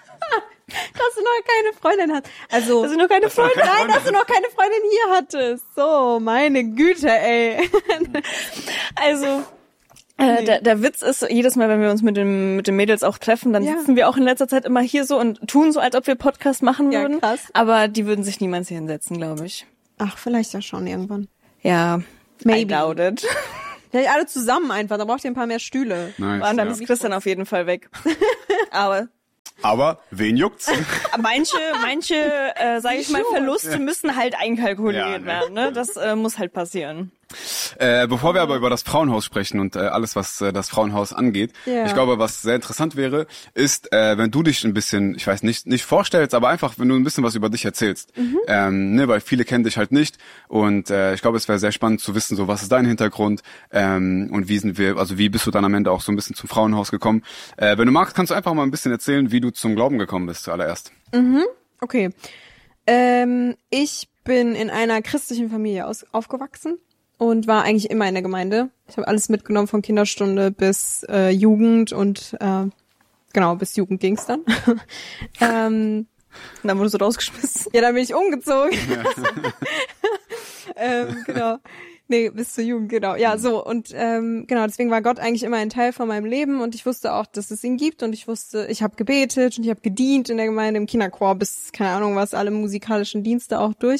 Dass du noch keine Freundin hast. Also, dass du noch keine Freundin, nein, Freundin. dass du noch keine Freundin hier hattest. So, meine Güte, ey. Also, Äh, Nee. der, der Witz ist, jedes Mal, wenn wir uns mit dem mit den Mädels auch treffen, dann Ja. sitzen wir auch in letzter Zeit immer hier so und tun so, als ob wir Podcast machen Ja, würden. krass. Aber die würden sich niemals hier hinsetzen, glaube ich. Ach, vielleicht ja schon irgendwann. Ja, Maybe. I doubt it. Vielleicht alle zusammen einfach, da braucht ihr ein paar mehr Stühle. Nice, Und dann ja. ist Christian auf jeden Fall weg. Aber Aber wen juckt's? manche, manche, äh, sage ich mal, Verluste müssen halt einkalkuliert Ja, ne. werden. Ne? Das äh, muss halt passieren. Äh, bevor wir aber über das Frauenhaus sprechen und äh, alles, was äh, das Frauenhaus angeht, Ja. ich glaube, was sehr interessant wäre, ist, äh, wenn du dich ein bisschen, ich weiß nicht, nicht vorstellst, aber einfach, wenn du ein bisschen was über dich erzählst. Mhm. Ähm, ne, weil viele kennen dich halt nicht und äh, ich glaube, es wäre sehr spannend zu wissen, so was ist dein Hintergrund ähm, und wie sind wir, also wie bist du dann am Ende auch so ein bisschen zum Frauenhaus gekommen. Äh, wenn du magst, kannst du einfach mal ein bisschen erzählen, wie du zum Glauben gekommen bist zuallererst. Okay. Ähm, ich bin in einer christlichen Familie aus, aufgewachsen und war eigentlich immer in der Gemeinde. Ich habe alles mitgenommen von Kinderstunde bis äh, Jugend und äh, genau, bis Jugend ging's dann. ähm, Und dann wurdest du rausgeschmissen. ja, dann bin ich umgezogen. ähm, genau. Nee, bis zur Jugend, genau. Ja, so. Und ähm, genau, deswegen war Gott eigentlich immer ein Teil von meinem Leben und ich wusste auch, dass es ihn gibt und ich wusste, ich habe gebetet und ich habe gedient in der Gemeinde, im Kinderchor bis, keine Ahnung was, alle musikalischen Dienste auch durch.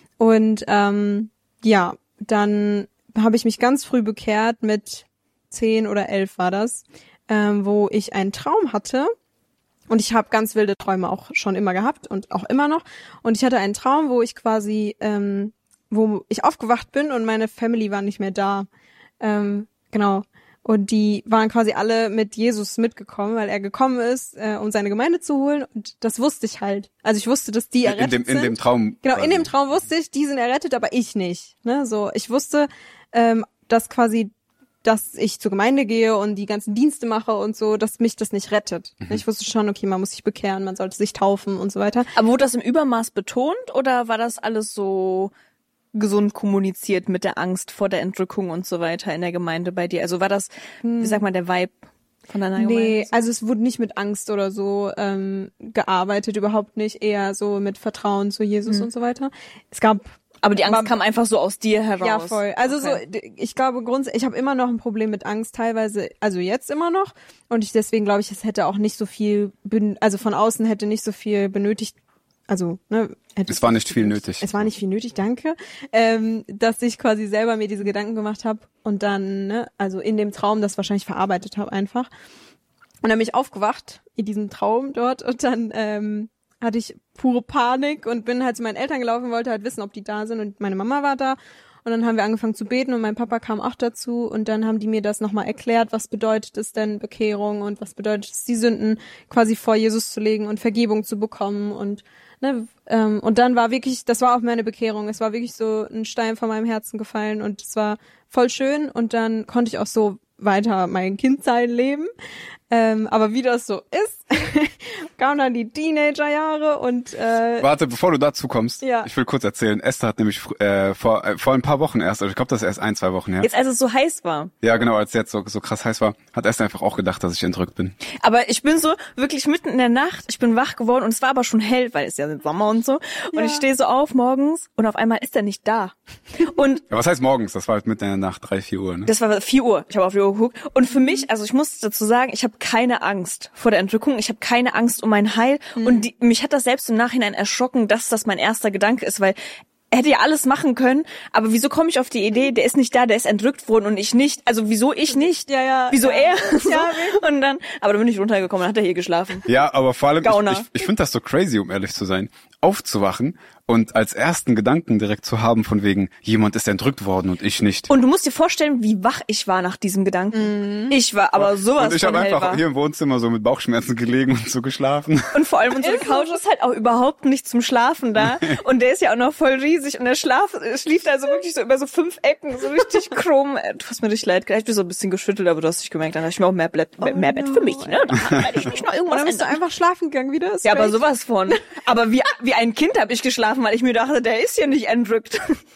Und ähm, ja, dann habe ich mich ganz früh bekehrt, mit zehn oder elf war das, ähm, wo ich einen Traum hatte. Und ich habe ganz wilde Träume auch schon immer gehabt und auch immer noch. Und ich hatte einen Traum, wo ich quasi, ähm, wo ich aufgewacht bin und meine Family war nicht mehr da. Ähm, genau. Und die waren quasi alle mit Jesus mitgekommen, weil er gekommen ist, äh, um seine Gemeinde zu holen. Und das wusste ich halt. Also ich wusste, dass die errettet In dem, in sind. dem Traum. Genau, quasi. in dem Traum wusste ich, die sind errettet, aber ich nicht. Ne? So, ich wusste, ähm, dass quasi, dass ich zur Gemeinde gehe und die ganzen Dienste mache und so, dass mich das nicht rettet. Mhm. Ich wusste schon, okay, man muss sich bekehren, man sollte sich taufen und so weiter. Aber wurde das im Übermaß betont oder war das alles so gesund kommuniziert mit der Angst vor der Entrückung und so weiter in der Gemeinde bei dir? Also war das, wie sagt man, der Vibe von deiner Gemeinde? Nee, also es wurde nicht mit Angst oder so ähm, gearbeitet, überhaupt nicht. Eher so mit Vertrauen zu Jesus Mhm. und so weiter. Es gab Aber die Angst Aber- kam einfach so aus dir heraus. Ja, voll. Also Okay. so, d- ich glaube grundsätzlich, ich habe immer noch ein Problem mit Angst teilweise, also jetzt immer noch. Und ich deswegen glaube ich, es hätte auch nicht so viel, ben- also von außen hätte nicht so viel benötigt. Also, ne, hätte Es war nicht viel nötig. Es war nicht viel nötig, danke, ähm, dass ich quasi selber mir diese Gedanken gemacht habe und dann, ne, also in dem Traum das wahrscheinlich verarbeitet habe einfach. Und dann bin ich aufgewacht in diesem Traum dort und dann ähm, hatte ich pure Panik und bin halt zu meinen Eltern gelaufen, wollte halt wissen, ob die da sind und meine Mama war da. Und dann haben wir angefangen zu beten und mein Papa kam auch dazu und dann haben die mir das nochmal erklärt, was bedeutet es denn Bekehrung und was bedeutet es, die Sünden quasi vor Jesus zu legen und Vergebung zu bekommen und ne, ähm, und dann war wirklich, das war auch meine Bekehrung, es war wirklich so ein Stein von meinem Herzen gefallen und es war voll schön und dann konnte ich auch so weiter mein Kindsein leben. Ähm, aber wie das so ist, kamen dann die Teenagerjahre und äh, Warte, bevor du dazu kommst, Ja. ich will kurz erzählen, Esther hat nämlich äh, vor, äh, vor ein paar Wochen erst, also ich glaube, das ist erst ein, zwei Wochen her. Jetzt, als es so heiß war. Ja, genau, als es jetzt so, so krass heiß war, hat Esther einfach auch gedacht, dass ich entrückt bin. Aber ich bin so wirklich mitten in der Nacht, ich bin wach geworden und es war aber schon hell, weil es ja Sommer und so. Und Ja. ich stehe so auf morgens und auf einmal ist er nicht da. Und Ja, was heißt morgens? Das war halt mitten in der Nacht, drei, vier Uhr, ne? das war vier Uhr. Ich habe auf die Uhr geguckt. Und für mich, also ich muss dazu sagen, ich habe keine Angst vor der Entrückung. Ich habe keine Angst um mein Heil. Und die, mich hat das selbst im Nachhinein erschrocken, dass das mein erster Gedanke ist, weil er hätte ja alles machen können, aber wieso komme ich auf die Idee, der ist nicht da, der ist entrückt worden und ich nicht? Also wieso ich nicht? Ja, ja, Wieso ja. er? So. Ja, und dann, aber dann bin ich runtergekommen, dann hat er hier geschlafen. Ja, aber vor allem, Gauner. ich, ich, ich finde das so crazy, um ehrlich zu sein, aufzuwachen und als ersten Gedanken direkt zu haben von wegen, jemand ist entrückt worden und ich nicht. Und du musst dir vorstellen, wie wach ich war nach diesem Gedanken. Ich war aber sowas und ich von habe hell einfach war. hier im Wohnzimmer so mit Bauchschmerzen gelegen und so geschlafen. Und vor allem unsere Couch ist halt auch überhaupt nicht zum Schlafen da. Und der ist ja auch noch voll riesig und der Schlaf schlief also wirklich so über so fünf Ecken, so richtig krumm. Du hast mir richtig leid gedacht. Ich bin so ein bisschen geschüttelt, aber du hast dich gemerkt, dann habe ich mir auch mehr, Bett, mehr, mehr Bett für mich, ne? Da werde ich nicht noch und irgendwas dann bist du ändern. einfach schlafen gegangen wieder. Ja, aber sowas von. Aber wie, wie ein Kind habe ich geschlafen, weil ich mir dachte, der ist hier nicht entrückt.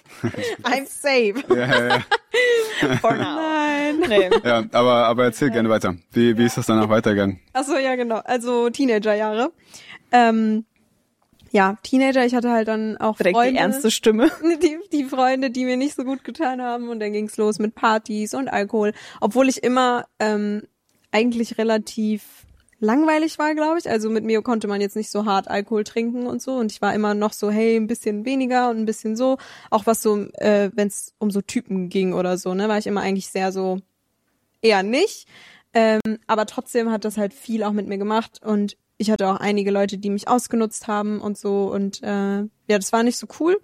I'm safe. Ja, ja, ja. For now. Nein. Nee. ja aber, aber erzähl gerne weiter. Wie, wie ist das danach weitergegangen? Ach so, ja genau. Also Teenagerjahre. Ähm, ja, Teenager, ich hatte halt dann auch Direkt Freunde. Die ernste Stimme. Die, die Freunde, die mir nicht so gut getan haben. Und dann ging's los mit Partys und Alkohol. Obwohl ich immer ähm, eigentlich relativ langweilig war, glaube ich. Also mit mir konnte man jetzt nicht so hart Alkohol trinken und so. Und ich war immer noch so, hey, ein bisschen weniger und ein bisschen so. Auch was so, äh, wenn es um so Typen ging oder so, ne, war ich immer eigentlich sehr so, eher nicht. Ähm, aber trotzdem hat das halt viel auch mit mir gemacht. Und ich hatte auch einige Leute, die mich ausgenutzt haben und so. Und äh, ja, das war nicht so cool.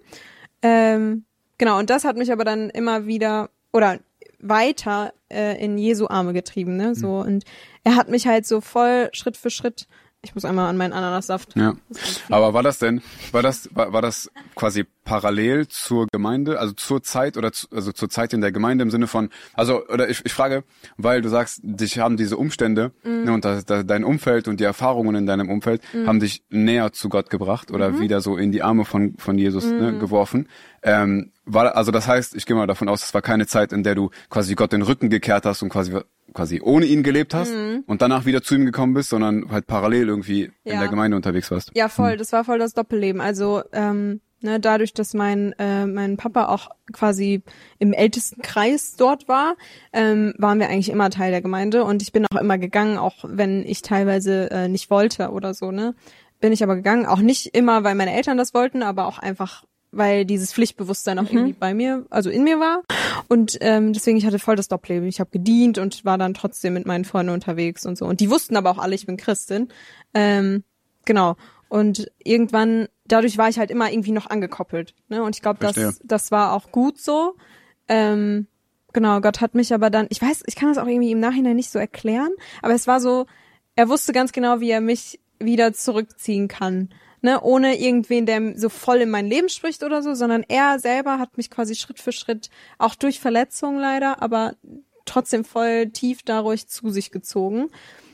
Ähm, genau, und das hat mich aber dann immer wieder, oder weiter äh, in Jesu Arme getrieben, ne? So, und er hat mich halt so voll Schritt für Schritt. Ich muss einmal an meinen Ananassaft. Ja. Aber war das denn, war das, war, war das quasi parallel zur Gemeinde, also zur Zeit oder zu, also zur Zeit in der Gemeinde im Sinne von, also, oder ich, ich frage, weil du sagst, dich haben diese Umstände, mm. ne, und das, das, dein Umfeld und die Erfahrungen in deinem Umfeld mm. haben dich näher zu Gott gebracht oder mm-hmm. wieder so in die Arme von, von Jesus, mm. ne, geworfen. Ähm, war, also das heißt, ich gehe mal davon aus, es war keine Zeit, in der du quasi Gott den Rücken gekehrt hast und quasi quasi ohne ihn gelebt hast mhm. und danach wieder zu ihm gekommen bist, sondern halt parallel irgendwie ja. in der Gemeinde unterwegs warst. Ja, voll. Mhm. Das war voll das Doppelleben. Also ähm, ne, dadurch, dass mein äh, mein Papa auch quasi im ältesten Kreis dort war, ähm, waren wir eigentlich immer Teil der Gemeinde und ich bin auch immer gegangen, auch wenn ich teilweise äh, nicht wollte oder so, ne, bin ich aber gegangen. Auch nicht immer, weil meine Eltern das wollten, aber auch einfach weil dieses Pflichtbewusstsein auch mhm. irgendwie bei mir, also in mir war. Und ähm, deswegen, ich hatte voll das Doppelleben. Ich habe gedient und war dann trotzdem mit meinen Freunden unterwegs und so. Und die wussten aber auch alle, ich bin Christin. Ähm, genau. Und irgendwann, dadurch war ich halt immer irgendwie noch angekoppelt. Ne? Und ich glaube, das, das war auch gut so. Ähm, genau, Gott hat mich aber dann, ich weiß, ich kann das auch irgendwie im Nachhinein nicht so erklären, aber es war so, er wusste ganz genau, wie er mich wieder zurückziehen kann. Ne, ohne irgendwen, der so voll in mein Leben spricht oder so, sondern er selber hat mich quasi Schritt für Schritt, auch durch Verletzungen leider, aber trotzdem voll tief dadurch zu sich gezogen.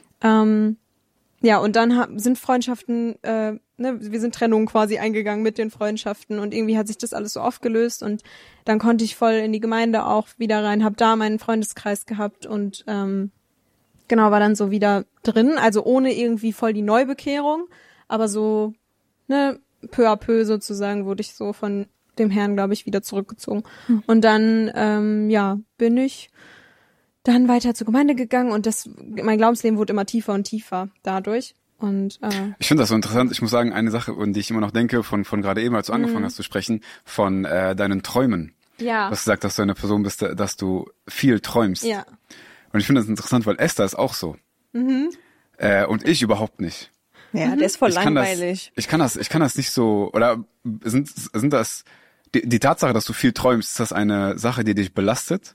Ähm, ja, und dann ha- sind Freundschaften, äh, ne, wir sind Trennungen quasi eingegangen mit den Freundschaften und irgendwie hat sich das alles so aufgelöst und dann konnte ich voll in die Gemeinde auch wieder rein, hab da meinen Freundeskreis gehabt und ähm, genau, war dann so wieder drin, also ohne irgendwie voll die Neubekehrung, aber so ne, peu à peu sozusagen wurde ich so von dem Herrn, glaube ich, wieder zurückgezogen. Mhm. Und dann, ähm, ja, bin ich dann weiter zur Gemeinde gegangen und das, mein Glaubensleben wurde immer tiefer und tiefer dadurch. Und äh, ich finde das so interessant. Ich muss sagen, eine Sache, an die ich immer noch denke, von von gerade eben, als du angefangen mhm. hast zu sprechen, von äh, deinen Träumen. Ja. Du hast gesagt, dass du eine Person bist, dass du viel träumst. Ja. Und ich finde das interessant, weil Esther ist auch so. Mhm. Äh, und ich überhaupt nicht. Ja, der ist voll ich kann langweilig. Das, ich kann das, ich kann das nicht so, oder sind, sind das, die, die Tatsache, dass du viel träumst, ist das eine Sache, die dich belastet?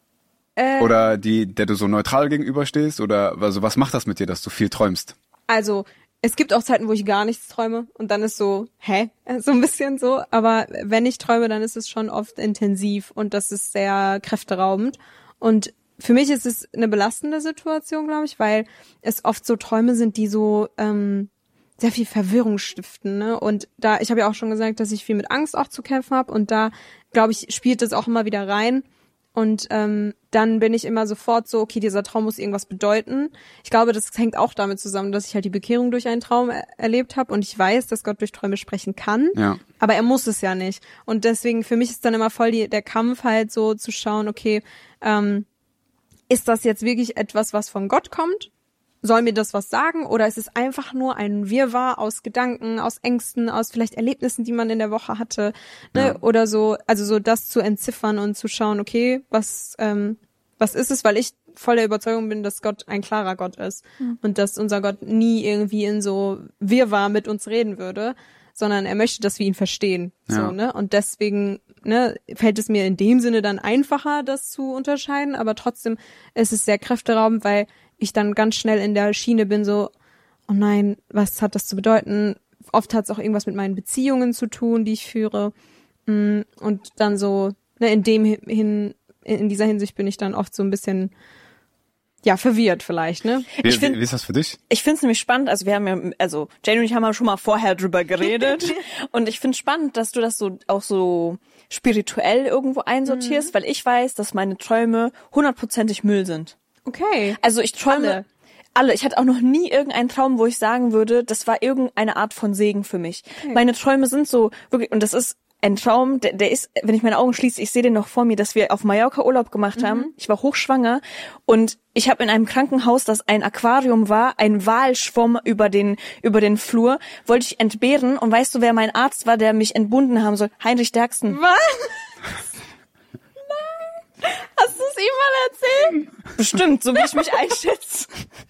Äh, oder die, der du so neutral gegenüberstehst? Oder, also was macht das mit dir, dass du viel träumst? Also, es gibt auch Zeiten, wo ich gar nichts träume und dann ist so, hä? So ein bisschen so. Aber wenn ich träume, dann ist es schon oft intensiv und das ist sehr kräfteraubend. Und für mich ist es eine belastende Situation, glaube ich, weil es oft so Träume sind, die so ähm, sehr viel Verwirrung stiften, ne? Und da, ich habe ja auch schon gesagt, dass ich viel mit Angst auch zu kämpfen habe und da, glaube ich, spielt das auch immer wieder rein. Und ähm, dann bin ich immer sofort so, okay, dieser Traum muss irgendwas bedeuten. Ich glaube, das hängt auch damit zusammen, dass ich halt die Bekehrung durch einen Traum er- erlebt habe und ich weiß, dass Gott durch Träume sprechen kann, ja. aber er muss es ja nicht. Und deswegen, für mich ist dann immer voll die, der Kampf halt so zu schauen, okay, ähm, ist das jetzt wirklich etwas, was von Gott kommt? Soll mir das was sagen? Oder ist es einfach nur ein Wirrwarr aus Gedanken, aus Ängsten, aus vielleicht Erlebnissen, die man in der Woche hatte, ne? Ja. Oder so, also so das zu entziffern und zu schauen, okay, was ähm, was ist es? Weil ich voll der Überzeugung bin, dass Gott ein klarer Gott ist mhm. und dass unser Gott nie irgendwie in so Wirrwarr mit uns reden würde, sondern er möchte, dass wir ihn verstehen. Ja. So, ne? Und deswegen ne, fällt es mir in dem Sinne dann einfacher, das zu unterscheiden, aber trotzdem ist es sehr kräfteraubend, weil ich dann ganz schnell in der Schiene bin, so, oh nein, was hat das zu bedeuten? Oft hat es auch irgendwas mit meinen Beziehungen zu tun, die ich führe. Und dann so, ne, in dem hin, in dieser Hinsicht bin ich dann oft so ein bisschen, ja, verwirrt vielleicht, ne? Wie, ich find, wie ist das für dich? Ich finde es nämlich spannend, also wir haben ja, also Jane und ich haben ja schon mal vorher drüber geredet und ich finde spannend, dass du das so auch so spirituell irgendwo einsortierst, mhm. weil ich weiß, dass meine Träume hundertprozentig Müll sind. Okay. Also ich träume, Alle. alle. Ich hatte auch noch nie irgendeinen Traum, wo ich sagen würde, das war irgendeine Art von Segen für mich. Okay. Meine Träume sind so wirklich, und das ist ein Traum, der, der ist, wenn ich meine Augen schließe, ich sehe den noch vor mir, dass wir auf Mallorca Urlaub gemacht haben. Mhm. Ich war hochschwanger und ich habe in einem Krankenhaus, das ein Aquarium war, ein Wal schwamm über den über den Flur, wollte ich entbehren und weißt du, wer mein Arzt war, der mich entbunden haben soll? Heinrich Derksen. Was? Nein. Hast du es ihm mal erzählt? Bestimmt, so wie ich mich einschätze.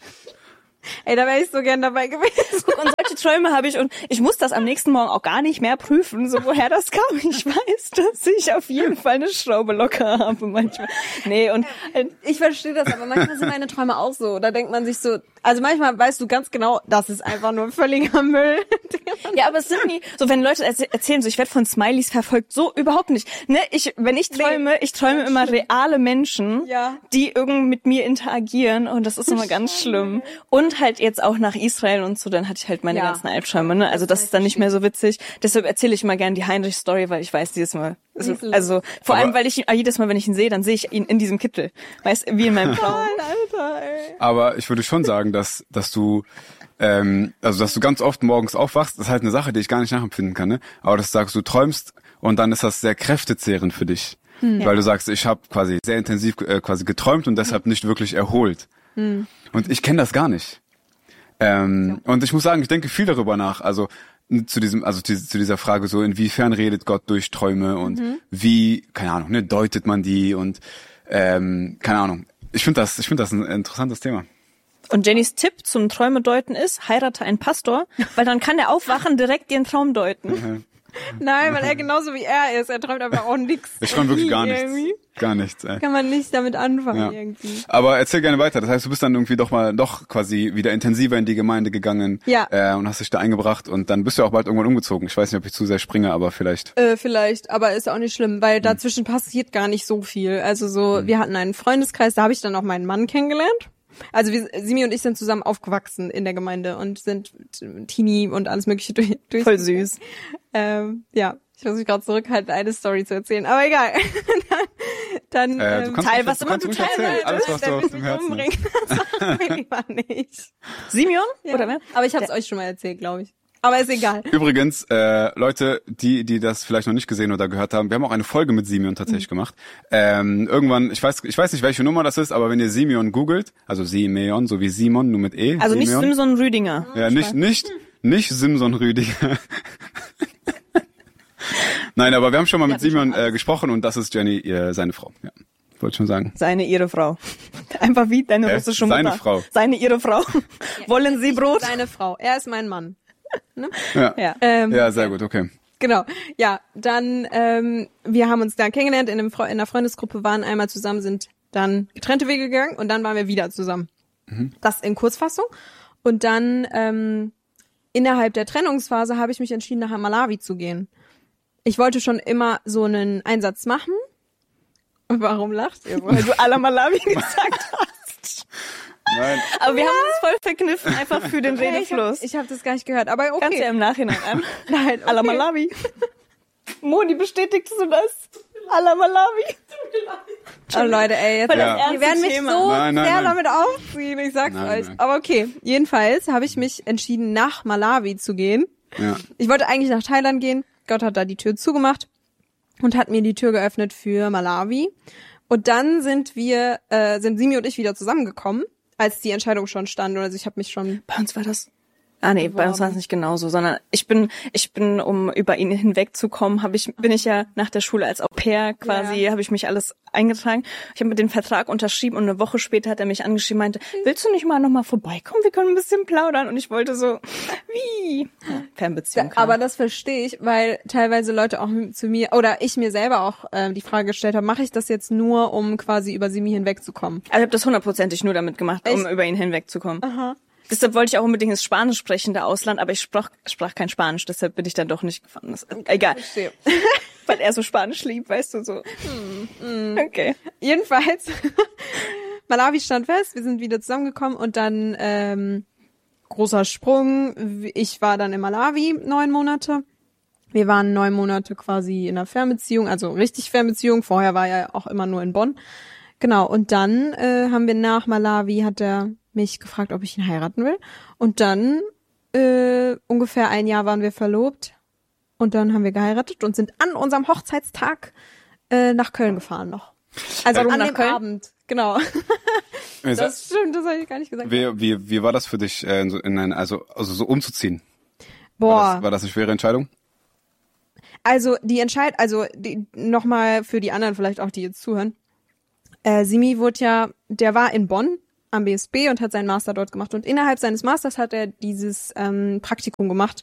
Ey, da wäre ich so gern dabei gewesen. Und solche Träume habe ich und ich muss das am nächsten Morgen auch gar nicht mehr prüfen, so woher das kam. Ich weiß, dass ich auf jeden Fall eine Schraube locker habe manchmal. Nee, und ich verstehe das, aber manchmal sind meine Träume auch so. Da denkt man sich so, also manchmal weißt du ganz genau, das ist einfach nur völliger Müll. Ja, aber es sind nie, so wenn Leute erzählen, so ich werde von Smileys verfolgt, so überhaupt nicht. Ne, ich, wenn ich träume, nee, ich träume immer reale Menschen, ja, die irgendwie mit mir interagieren und das ist immer ganz schlimm. Und halt jetzt auch nach Israel und so, dann hatte ich halt meine ja. ganzen Albträume, ne? Also das ist dann nicht mehr so witzig. Deshalb erzähle ich immer gerne die Heinrich-Story, weil ich weiß dieses Mal, also, also vor aber allem, weil ich ihn, jedes Mal, wenn ich ihn sehe, dann sehe ich ihn in diesem Kittel. Weißt, wie in meinem Traum. Alter, ey. Aber ich würde schon sagen, dass, dass du, ähm, also dass du ganz oft morgens aufwachst, das ist halt eine Sache, die ich gar nicht nachempfinden kann, ne? Aber dass du sagst, du träumst und dann ist das sehr kräftezehrend für dich. Hm. Weil du sagst, ich habe quasi sehr intensiv äh, quasi geträumt und deshalb nicht wirklich erholt. Hm. Und ich kenne das gar nicht. Ähm, ja. Und ich muss sagen, ich denke viel darüber nach. Also zu diesem, also zu, zu dieser Frage so, inwiefern redet Gott durch Träume und mhm. wie, keine Ahnung, ne, deutet man die und ähm, keine Ahnung. Ich finde das, ich finde das ein interessantes Thema. Und Jennys Tipp zum Träume deuten ist, heirate einen Pastor, weil dann kann der aufwachen, direkt den Traum deuten. Mhm. Nein, weil er genauso wie er ist. Er träumt einfach auch nichts. Ich träume wirklich gar nichts. Irgendwie. Gar nichts, ey. Kann man nicht damit anfangen, ja, irgendwie. Aber erzähl gerne weiter. Das heißt, du bist dann irgendwie doch mal, doch quasi wieder intensiver in die Gemeinde gegangen. Ja. Äh, und hast dich da eingebracht und dann bist du auch bald irgendwann umgezogen. Ich weiß nicht, ob ich zu sehr springe, aber vielleicht. Äh, vielleicht, aber ist auch nicht schlimm, weil dazwischen hm. passiert gar nicht so viel. Also so, hm. wir hatten einen Freundeskreis, da habe ich dann auch meinen Mann kennengelernt. Also wir, Simi und ich sind zusammen aufgewachsen in der Gemeinde und sind Teenie und alles mögliche durch. durch Voll süß. Ähm, ja, ich muss mich gerade zurückhalten, eine Story zu erzählen, aber egal. dann äh, ähm, teil, was immer du teilen willst. Alles, was du auf dem Herzen hast. nicht. Simeon? Ja. Oder wer? Aber ich habe es euch schon mal erzählt, glaube ich. Aber ist egal. Übrigens, äh, Leute, die die das vielleicht noch nicht gesehen oder gehört haben, wir haben auch eine Folge mit Simeon tatsächlich mhm. gemacht. Ähm, irgendwann, ich weiß ich weiß nicht, welche Nummer das ist, aber wenn ihr Simeon googelt, also Simeon, so wie Simon, nur mit E. Also Simeon. nicht Simson Rüdiger. Ja, nicht nicht nicht Simson Rüdiger. Nein, aber wir haben schon mal mit Simeon äh, gesprochen und das ist Jenny, ihr, seine Frau. Ja, wollte schon sagen. Seine, ihre Frau. Einfach wie deine äh, russische Mutter. Seine Frau. Seine, ihre Frau. Wollen Sie Brot? Seine Frau. Er ist mein Mann. Ne? Ja. Ja. Ähm, ja, sehr gut, okay. Genau, ja, dann, ähm, wir haben uns da kennengelernt, in, einem Fre- in einer Freundesgruppe, waren einmal zusammen, sind dann getrennte Wege gegangen und dann waren wir wieder zusammen. Mhm. Das in Kurzfassung. Und dann, ähm, innerhalb der Trennungsphase habe ich mich entschieden, nach Malawi zu gehen. Ich wollte schon immer so einen Einsatz machen. Und warum lacht ihr? Weil du à la Malawi gesagt hast. Nein. Aber wir haben uns voll verkniffen, einfach für den Redefluss. Ich habe hab das gar nicht gehört, aber okay. Kannst du ja im Nachhinein an. Nein, okay. À la Malawi. Moni, bestätigst du das? À la Malawi. Oh Leute, ey, jetzt ja. die werden mich Thema. so nein, nein, sehr nein. damit aufziehen, ich sag's nein, euch. Nein. Aber okay, jedenfalls habe ich mich entschieden, nach Malawi zu gehen. Ja. Ich wollte eigentlich nach Thailand gehen. Gott hat da die Tür zugemacht und hat mir die Tür geöffnet für Malawi. Und dann sind wir, äh, sind Simi und ich wieder zusammengekommen, als die Entscheidung schon stand. Also ich habe mich schon... Bei uns war das... Ah nee, bei uns war es nicht genauso, sondern ich bin, ich bin, um über ihn hinwegzukommen, habe ich, bin ich ja nach der Schule als Au-pair quasi, ja. habe ich mich alles eingetragen. Ich habe mit den Vertrag unterschrieben und eine Woche später hat er mich angeschrieben, meinte, willst du nicht mal nochmal vorbeikommen? Wir können ein bisschen plaudern. Und ich wollte so, wie? Ja, Fernbeziehung. Klar. Aber das verstehe ich, weil teilweise Leute auch zu mir, oder ich mir selber auch äh, die Frage gestellt habe, mache ich das jetzt nur, um quasi über Simi hinwegzukommen? Also ich habe das hundertprozentig nur damit gemacht, um Echt? über ihn hinwegzukommen. Aha. Deshalb wollte ich auch unbedingt das Spanisch sprechende Ausland, aber ich sprach, sprach kein Spanisch, deshalb bin ich dann doch nicht gefahren. Das, egal. Weil er so Spanisch liebt, weißt du, so. Mm, mm. Okay. Jedenfalls, Malawi stand fest, wir sind wieder zusammengekommen und dann ähm, großer Sprung. Ich war dann in Malawi neun Monate. Wir waren neun Monate quasi in einer Fernbeziehung, also richtig Fernbeziehung. Vorher war er auch immer nur in Bonn. Genau, und dann äh, haben wir nach Malawi, hat er mich gefragt, ob ich ihn heiraten will. Und dann äh, ungefähr ein Jahr waren wir verlobt und dann haben wir geheiratet und sind an unserem Hochzeitstag äh, nach Köln gefahren noch. Also Warum an nach dem Köln? Abend, genau. Das stimmt, das habe ich gar nicht gesagt. Wie, wie, wie war das für dich, äh, in, so- in ein, also, also so umzuziehen? Boah. War das, war das eine schwere Entscheidung? Also die Entscheid, also die, nochmal für die anderen vielleicht auch, die jetzt zuhören. Äh, Simi wurde ja, der war in Bonn am B S B und hat seinen Master dort gemacht. Und innerhalb seines Masters hat er dieses ähm, Praktikum gemacht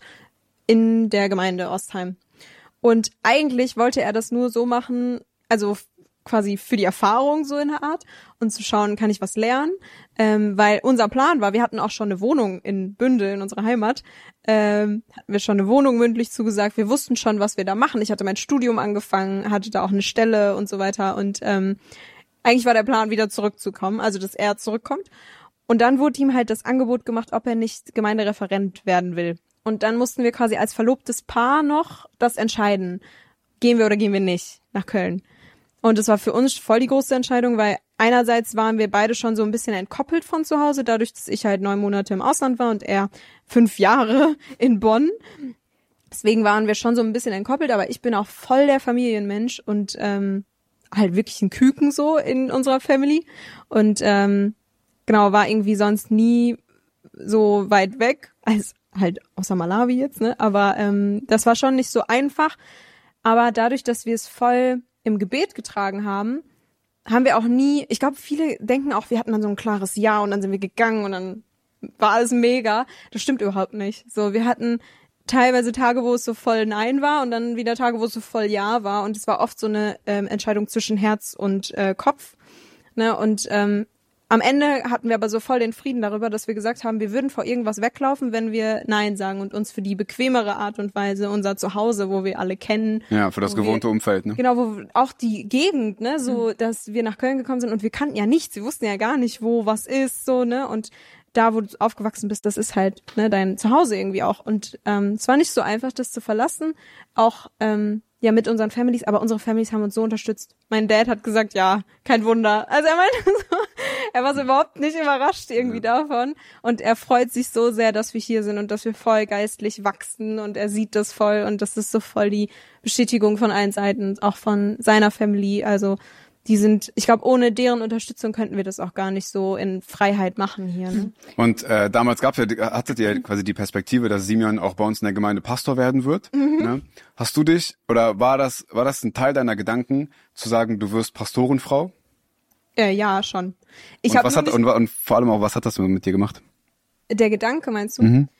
in der Gemeinde Ostheim. Und eigentlich wollte er das nur so machen, also quasi für die Erfahrung so in der Art und zu schauen, kann ich was lernen, ähm, weil unser Plan war, wir hatten auch schon eine Wohnung in Bünde, in unserer Heimat, ähm, hatten wir schon eine Wohnung mündlich zugesagt, wir wussten schon, was wir da machen. Ich hatte mein Studium angefangen, hatte da auch eine Stelle und so weiter und ähm, eigentlich war der Plan, wieder zurückzukommen, also dass er zurückkommt. Und dann wurde ihm halt das Angebot gemacht, ob er nicht Gemeindereferent werden will. Und dann mussten wir quasi als verlobtes Paar noch das entscheiden, gehen wir oder gehen wir nicht nach Köln. Und es war für uns voll die große Entscheidung, weil einerseits waren wir beide schon so ein bisschen entkoppelt von zu Hause, dadurch, dass ich halt neun Monate im Ausland war und er fünf Jahre in Bonn. Deswegen waren wir schon so ein bisschen entkoppelt, aber ich bin auch voll der Familienmensch und ähm, halt wirklich ein Küken so in unserer Family. Und ähm, genau, war irgendwie sonst nie so weit weg, als halt außer Malawi jetzt, ne? Aber ähm, das war schon nicht so einfach. Aber dadurch, dass wir es voll im Gebet getragen haben, haben wir auch nie, ich glaube, viele denken auch, wir hatten dann so ein klares Ja und dann sind wir gegangen und dann war alles mega. Das stimmt überhaupt nicht. So, wir hatten teilweise Tage, wo es so voll Nein war und dann wieder Tage, wo es so voll Ja war und es war oft so eine ähm, Entscheidung zwischen Herz und äh, Kopf. Ne? Und ähm, am Ende hatten wir aber so voll den Frieden darüber, dass wir gesagt haben, wir würden vor irgendwas weglaufen, wenn wir Nein sagen und uns für die bequemere Art und Weise unser Zuhause, wo wir alle kennen. Ja, für das gewohnte wir, Umfeld, ne? Genau, wo auch die Gegend, ne, so, mhm. dass wir nach Köln gekommen sind und wir kannten ja nichts, wir wussten ja gar nicht, wo was ist, so, ne, und da, wo du aufgewachsen bist, das ist halt, ne, dein Zuhause irgendwie auch. Und ähm, es war nicht so einfach, das zu verlassen, auch ähm, ja mit unseren Families, aber unsere Families haben uns so unterstützt. Mein Dad hat gesagt, ja, kein Wunder. Also er meinte so, er war so überhaupt nicht überrascht irgendwie ja. davon. Und er freut sich so sehr, dass wir hier sind und dass wir voll geistlich wachsen und er sieht das voll und das ist so voll die Bestätigung von allen Seiten, auch von seiner Family. Also die sind, ich glaube, ohne deren Unterstützung könnten wir das auch gar nicht so in Freiheit machen hier. Ne? Und äh, damals gab's ja, hattet ihr quasi die Perspektive, dass Simeon auch bei uns in der Gemeinde Pastor werden wird. Mhm. Ne? Hast du dich, oder war das war das ein Teil deiner Gedanken, zu sagen, du wirst Pastorenfrau? Äh, ja, schon. Ich und, hab was hat, nicht, und, und vor allem auch, was hat das mit dir gemacht? Der Gedanke, meinst du? Mhm.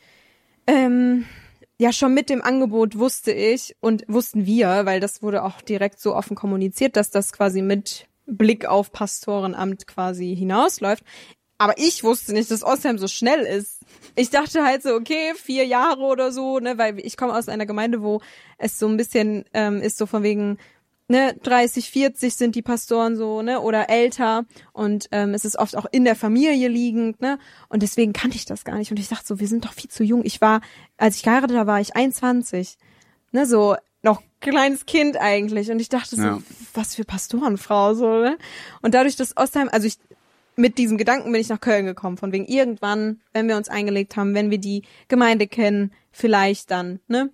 Ähm... Ja, schon mit dem Angebot wusste ich und wussten wir, weil das wurde auch direkt so offen kommuniziert, dass das quasi mit Blick auf Pastorenamt quasi hinausläuft. Aber ich wusste nicht, dass Ostheim so schnell ist. Ich dachte halt so, okay, vier Jahre oder so, ne, weil ich komme aus einer Gemeinde, wo es so ein bisschen ähm, ist so von wegen, ne, dreißig, vierzig sind die Pastoren so, ne, oder älter und ähm, es ist oft auch in der Familie liegend, ne, und deswegen kannte ich das gar nicht und ich dachte so, wir sind doch viel zu jung. Ich war, als ich geheiratet habe, war ich einundzwanzig, ne, so noch kleines Kind eigentlich und ich dachte so, ja. was für Pastorenfrau, so, ne, und dadurch, dass Ostheim, also ich, mit diesem Gedanken bin ich nach Köln gekommen, von wegen irgendwann, wenn wir uns eingelegt haben, wenn wir die Gemeinde kennen, vielleicht dann, ne.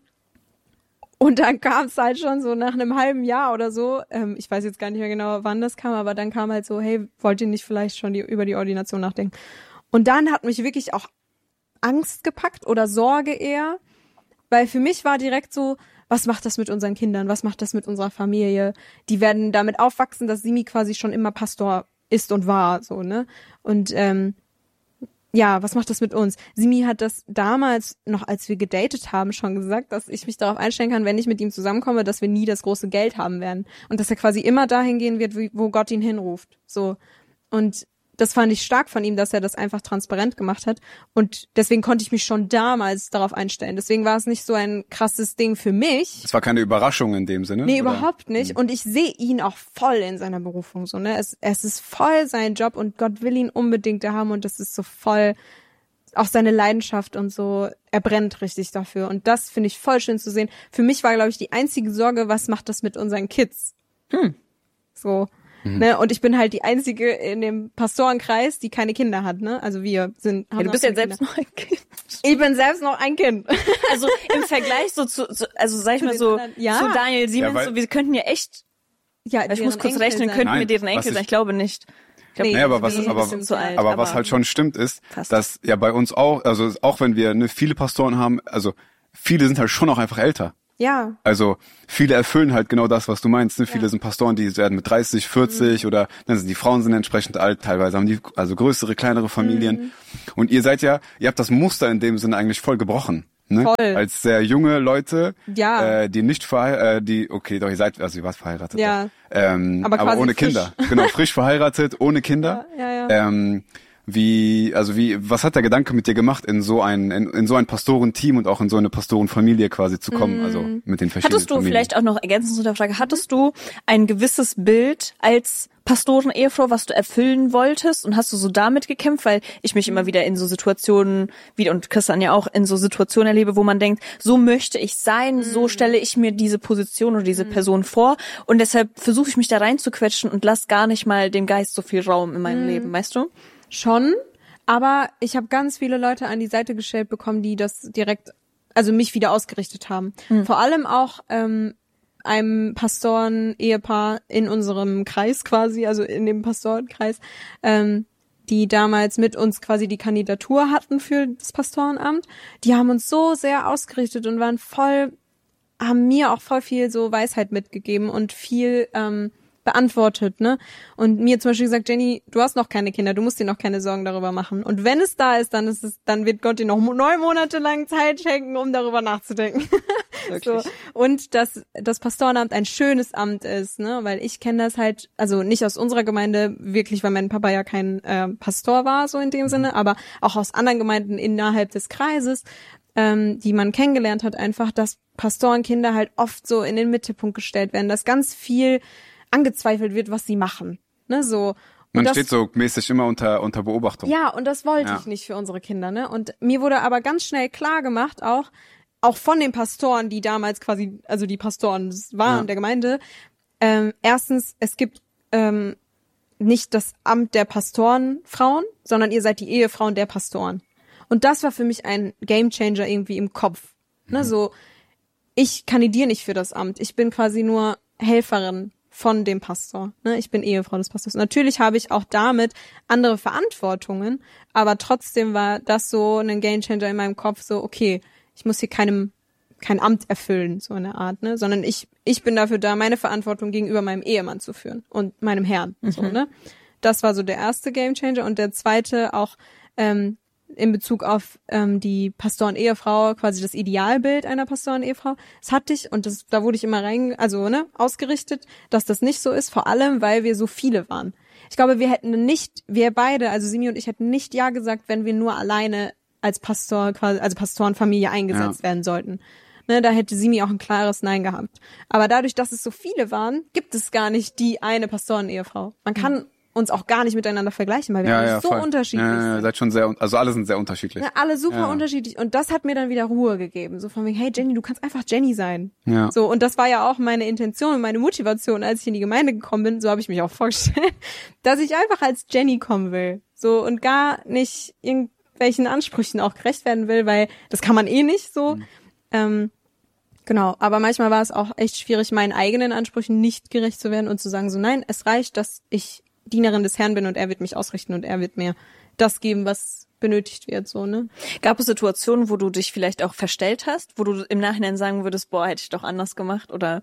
Und dann kam es halt schon so nach einem halben Jahr oder so, ähm, ich weiß jetzt gar nicht mehr genau, wann das kam, aber dann kam halt so, hey, wollt ihr nicht vielleicht schon die, über die Ordination nachdenken? Und dann hat mich wirklich auch Angst gepackt oder Sorge eher, weil für mich war direkt so, was macht das mit unseren Kindern, was macht das mit unserer Familie? Die werden damit aufwachsen, dass Simi quasi schon immer Pastor ist und war, so, ne? Und ähm, ja, was macht das mit uns? Simi hat das damals, noch als wir gedatet haben, schon gesagt, dass ich mich darauf einstellen kann, wenn ich mit ihm zusammenkomme, dass wir nie das große Geld haben werden. Und dass er quasi immer dahin gehen wird, wo Gott ihn hinruft. So. Und das fand ich stark von ihm, dass er das einfach transparent gemacht hat. Und deswegen konnte ich mich schon damals darauf einstellen. Deswegen war es nicht so ein krasses Ding für mich. Es war keine Überraschung in dem Sinne? Nee, oder? Überhaupt nicht. Und ich sehe ihn auch voll in seiner Berufung. So, ne? Es, es ist voll sein Job und Gott will ihn unbedingt da haben. Und das ist so voll auch seine Leidenschaft und so. Er brennt richtig dafür. Und das finde ich voll schön zu sehen. Für mich war, glaube ich, die einzige Sorge, was macht das mit unseren Kids? Hm. So. Mhm. Ne? Und ich bin halt die einzige in dem Pastorenkreis, die keine Kinder hat. Ne? Also wir sind. Ja, du bist ja selbst Kinder. noch ein Kind. Ich bin selbst noch ein Kind. Also im Vergleich so zu, so, also sag ich mal so, anderen, ja. zu Daniel Siemens, ja, so, wir könnten ja echt, ja, ich muss kurz Enkel rechnen, sein. könnten Nein, wir deren Enkel sein, ich glaube nicht. Ich glaub, nee, nee, aber was, aber, alt, aber, aber was halt schon stimmt ist, fast. dass ja bei uns auch, also auch wenn wir ne, viele Pastoren haben, also viele sind halt schon auch einfach älter. Ja. Also viele erfüllen halt genau das, was du meinst. Ne? Viele ja. sind Pastoren, die werden mit dreißig, vierzig mhm. oder dann sind die Frauen sind entsprechend alt, teilweise haben die also größere, kleinere Familien. Mhm. Und ihr seid ja, ihr habt das Muster in dem Sinne eigentlich voll gebrochen. Ne? Voll. Als sehr junge Leute, ja. äh, die nicht verheiratet, äh, die, okay, doch ihr seid, also ihr wart verheiratet. Ja. Ähm, aber, aber ohne frisch. Kinder. Genau, frisch verheiratet, ohne Kinder. Ja, ja, ja. Ähm, Wie, also wie, was hat der Gedanke mit dir gemacht, in so ein, in, in so ein Pastorenteam und auch in so eine Pastorenfamilie quasi zu kommen, mm. also mit den verschiedenen Hattest du Familien. vielleicht auch noch ergänzend zu der Frage, hattest du ein gewisses Bild als Pastoren-Ehefrau, was du erfüllen wolltest und hast du so damit gekämpft, weil ich mich immer wieder in so Situationen, wie und Christian ja auch, in so Situationen erlebe, wo man denkt, so möchte ich sein, mm. so stelle ich mir diese Position oder diese mm. Person vor und deshalb versuche ich mich da reinzuquetschen und lass gar nicht mal dem Geist so viel Raum in meinem mm. Leben, weißt du? Schon, aber ich habe ganz viele Leute an die Seite gestellt bekommen, die das direkt, also mich wieder ausgerichtet haben. Mhm. Vor allem auch ähm, einem Pastoren-Ehepaar in unserem Kreis quasi, also in dem Pastorenkreis, ähm, die damals mit uns quasi die Kandidatur hatten für das Pastorenamt. Die haben uns so sehr ausgerichtet und waren voll, haben mir auch voll viel so Weisheit mitgegeben und viel ähm, beantwortet, ne? Und mir zum Beispiel gesagt, Jenny, du hast noch keine Kinder, du musst dir noch keine Sorgen darüber machen. Und wenn es da ist, dann ist es, dann wird Gott dir noch neun Monate lang Zeit schenken, um darüber nachzudenken. So. Und dass das Pastorenamt ein schönes Amt ist, ne? Weil ich kenne das halt, also nicht aus unserer Gemeinde wirklich, weil mein Papa ja kein äh, Pastor war, so in dem Sinne, aber auch aus anderen Gemeinden innerhalb des Kreises, ähm, die man kennengelernt hat, einfach, dass Pastorenkinder halt oft so in den Mittelpunkt gestellt werden, dass ganz viel angezweifelt wird, was sie machen, ne, so. Und man das, steht so mäßig immer unter unter Beobachtung. Ja, und das wollte ja. ich nicht für unsere Kinder, ne. Und mir wurde aber ganz schnell klar gemacht, auch auch von den Pastoren, die damals quasi, also die Pastoren waren ja. der Gemeinde. Ähm, erstens, es gibt ähm, nicht das Amt der Pastorenfrauen, sondern ihr seid die Ehefrauen der Pastoren. Und das war für mich ein Gamechanger irgendwie im Kopf, ne. Mhm. So, ich kandidiere nicht für das Amt, ich bin quasi nur Helferin von dem Pastor. Ne? Ich bin Ehefrau des Pastors. Natürlich habe ich auch damit andere Verantwortungen, aber trotzdem war das so ein Gamechanger in meinem Kopf, so, okay, ich muss hier keinem kein Amt erfüllen, so eine Art, ne? Sondern ich ich bin dafür da, meine Verantwortung gegenüber meinem Ehemann zu führen und meinem Herrn. Mhm. So, ne? Das war so der erste Gamechanger. Und der zweite auch ähm, in Bezug auf ähm, die Pastoren-Ehefrau, quasi das Idealbild einer Pastoren-Ehefrau. Das hatte ich und das, da wurde ich immer rein, also ne, ausgerichtet, dass das nicht so ist, vor allem, weil wir so viele waren. Ich glaube, wir hätten nicht, wir beide, also Simi und ich, hätten nicht ja gesagt, wenn wir nur alleine als Pastor, quasi, also Pastorenfamilie eingesetzt ja. werden sollten. Ne, da hätte Simi auch ein klares Nein gehabt. Aber dadurch, dass es so viele waren, gibt es gar nicht die eine Pastoren-Ehefrau. Man kann mhm. uns auch gar nicht miteinander vergleichen, weil wir ja, alle ja, so voll. unterschiedlich ja, ja, sind. Seid schon sehr, also alle sind sehr unterschiedlich. Ja, alle super ja. unterschiedlich. Und das hat mir dann wieder Ruhe gegeben. So von wegen, hey Jenny, du kannst einfach Jenny sein. Ja. So, und das war ja auch meine Intention und meine Motivation, als ich in die Gemeinde gekommen bin, so habe ich mich auch vorgestellt, dass ich einfach als Jenny kommen will. So, und gar nicht irgendwelchen Ansprüchen auch gerecht werden will, weil das kann man eh nicht so. Mhm. Ähm, Genau, aber manchmal war es auch echt schwierig, meinen eigenen Ansprüchen nicht gerecht zu werden und zu sagen, so nein, es reicht, dass ich Dienerin des Herrn bin und er wird mich ausrichten und er wird mir das geben, was benötigt wird, so, ne? Gab es Situationen, wo du dich vielleicht auch verstellt hast, wo du im Nachhinein sagen würdest, boah, hätte ich doch anders gemacht, oder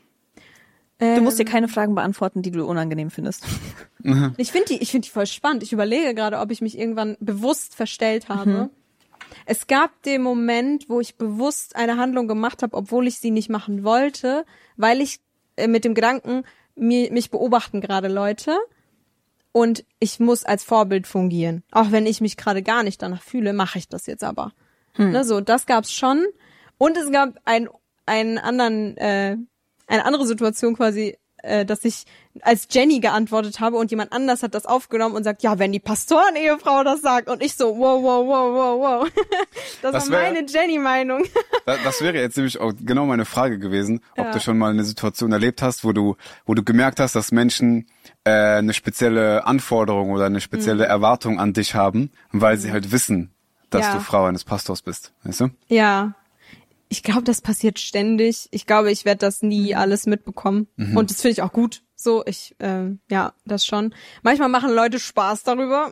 ähm, du musst dir keine Fragen beantworten, die du unangenehm findest. Ich finde die, ich finde die voll spannend. Ich überlege gerade, ob ich mich irgendwann bewusst verstellt habe. Mhm. Es gab den Moment, wo ich bewusst eine Handlung gemacht habe, obwohl ich sie nicht machen wollte, weil ich äh, mit dem Gedanken, mir, mich beobachten gerade Leute und ich muss als Vorbild fungieren. Auch wenn ich mich gerade gar nicht danach fühle, mache ich das jetzt aber. Hm. Ne, so, das gab's schon. Und es gab ein, einen anderen, äh, eine andere Situation quasi, äh, dass ich als Jenny geantwortet habe und jemand anders hat das aufgenommen und sagt, ja, wenn die Pastoren-Ehefrau das sagt und ich so, wow, wow, wow, wow, wow. Das, das war wär, meine Jenny-Meinung. Das, das wäre jetzt nämlich auch genau meine Frage gewesen, ob ja. du schon mal eine Situation erlebt hast, wo du, wo du gemerkt hast, dass Menschen äh, eine spezielle Anforderung oder eine spezielle mhm. Erwartung an dich haben, weil mhm. sie halt wissen, dass ja. du Frau eines Pastors bist, weißt du? Ja. Ich glaube, das passiert ständig. Ich glaube, ich werde das nie alles mitbekommen. Mhm. Und das finde ich auch gut. So, ich, ähm, ja, das schon. Manchmal machen Leute Spaß darüber.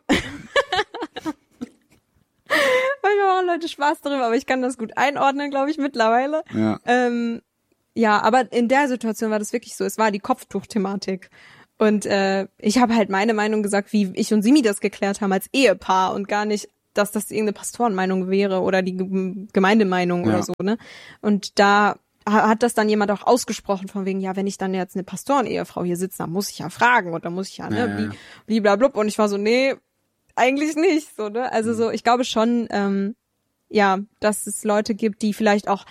Manchmal machen Leute Spaß darüber, aber ich kann das gut einordnen, glaube ich, mittlerweile. Ja. Ähm, ja, aber in der Situation war das wirklich so. Es war die Kopftuch-Thematik. Und äh, ich habe halt meine Meinung gesagt, wie ich und Simi das geklärt haben als Ehepaar und gar nicht, dass das irgendeine Pastorenmeinung wäre oder die Gemeindemeinung ja. oder so, ne? Und da hat das dann jemand auch ausgesprochen von wegen, ja, wenn ich dann jetzt eine Pastorenehefrau hier sitze, dann muss ich ja fragen und dann muss ich ja, ne, ja, ja. bliblablub. Und ich war so, nee, eigentlich nicht, so, ne? Also so, ich glaube schon, ähm, ja, dass es Leute gibt, die vielleicht auch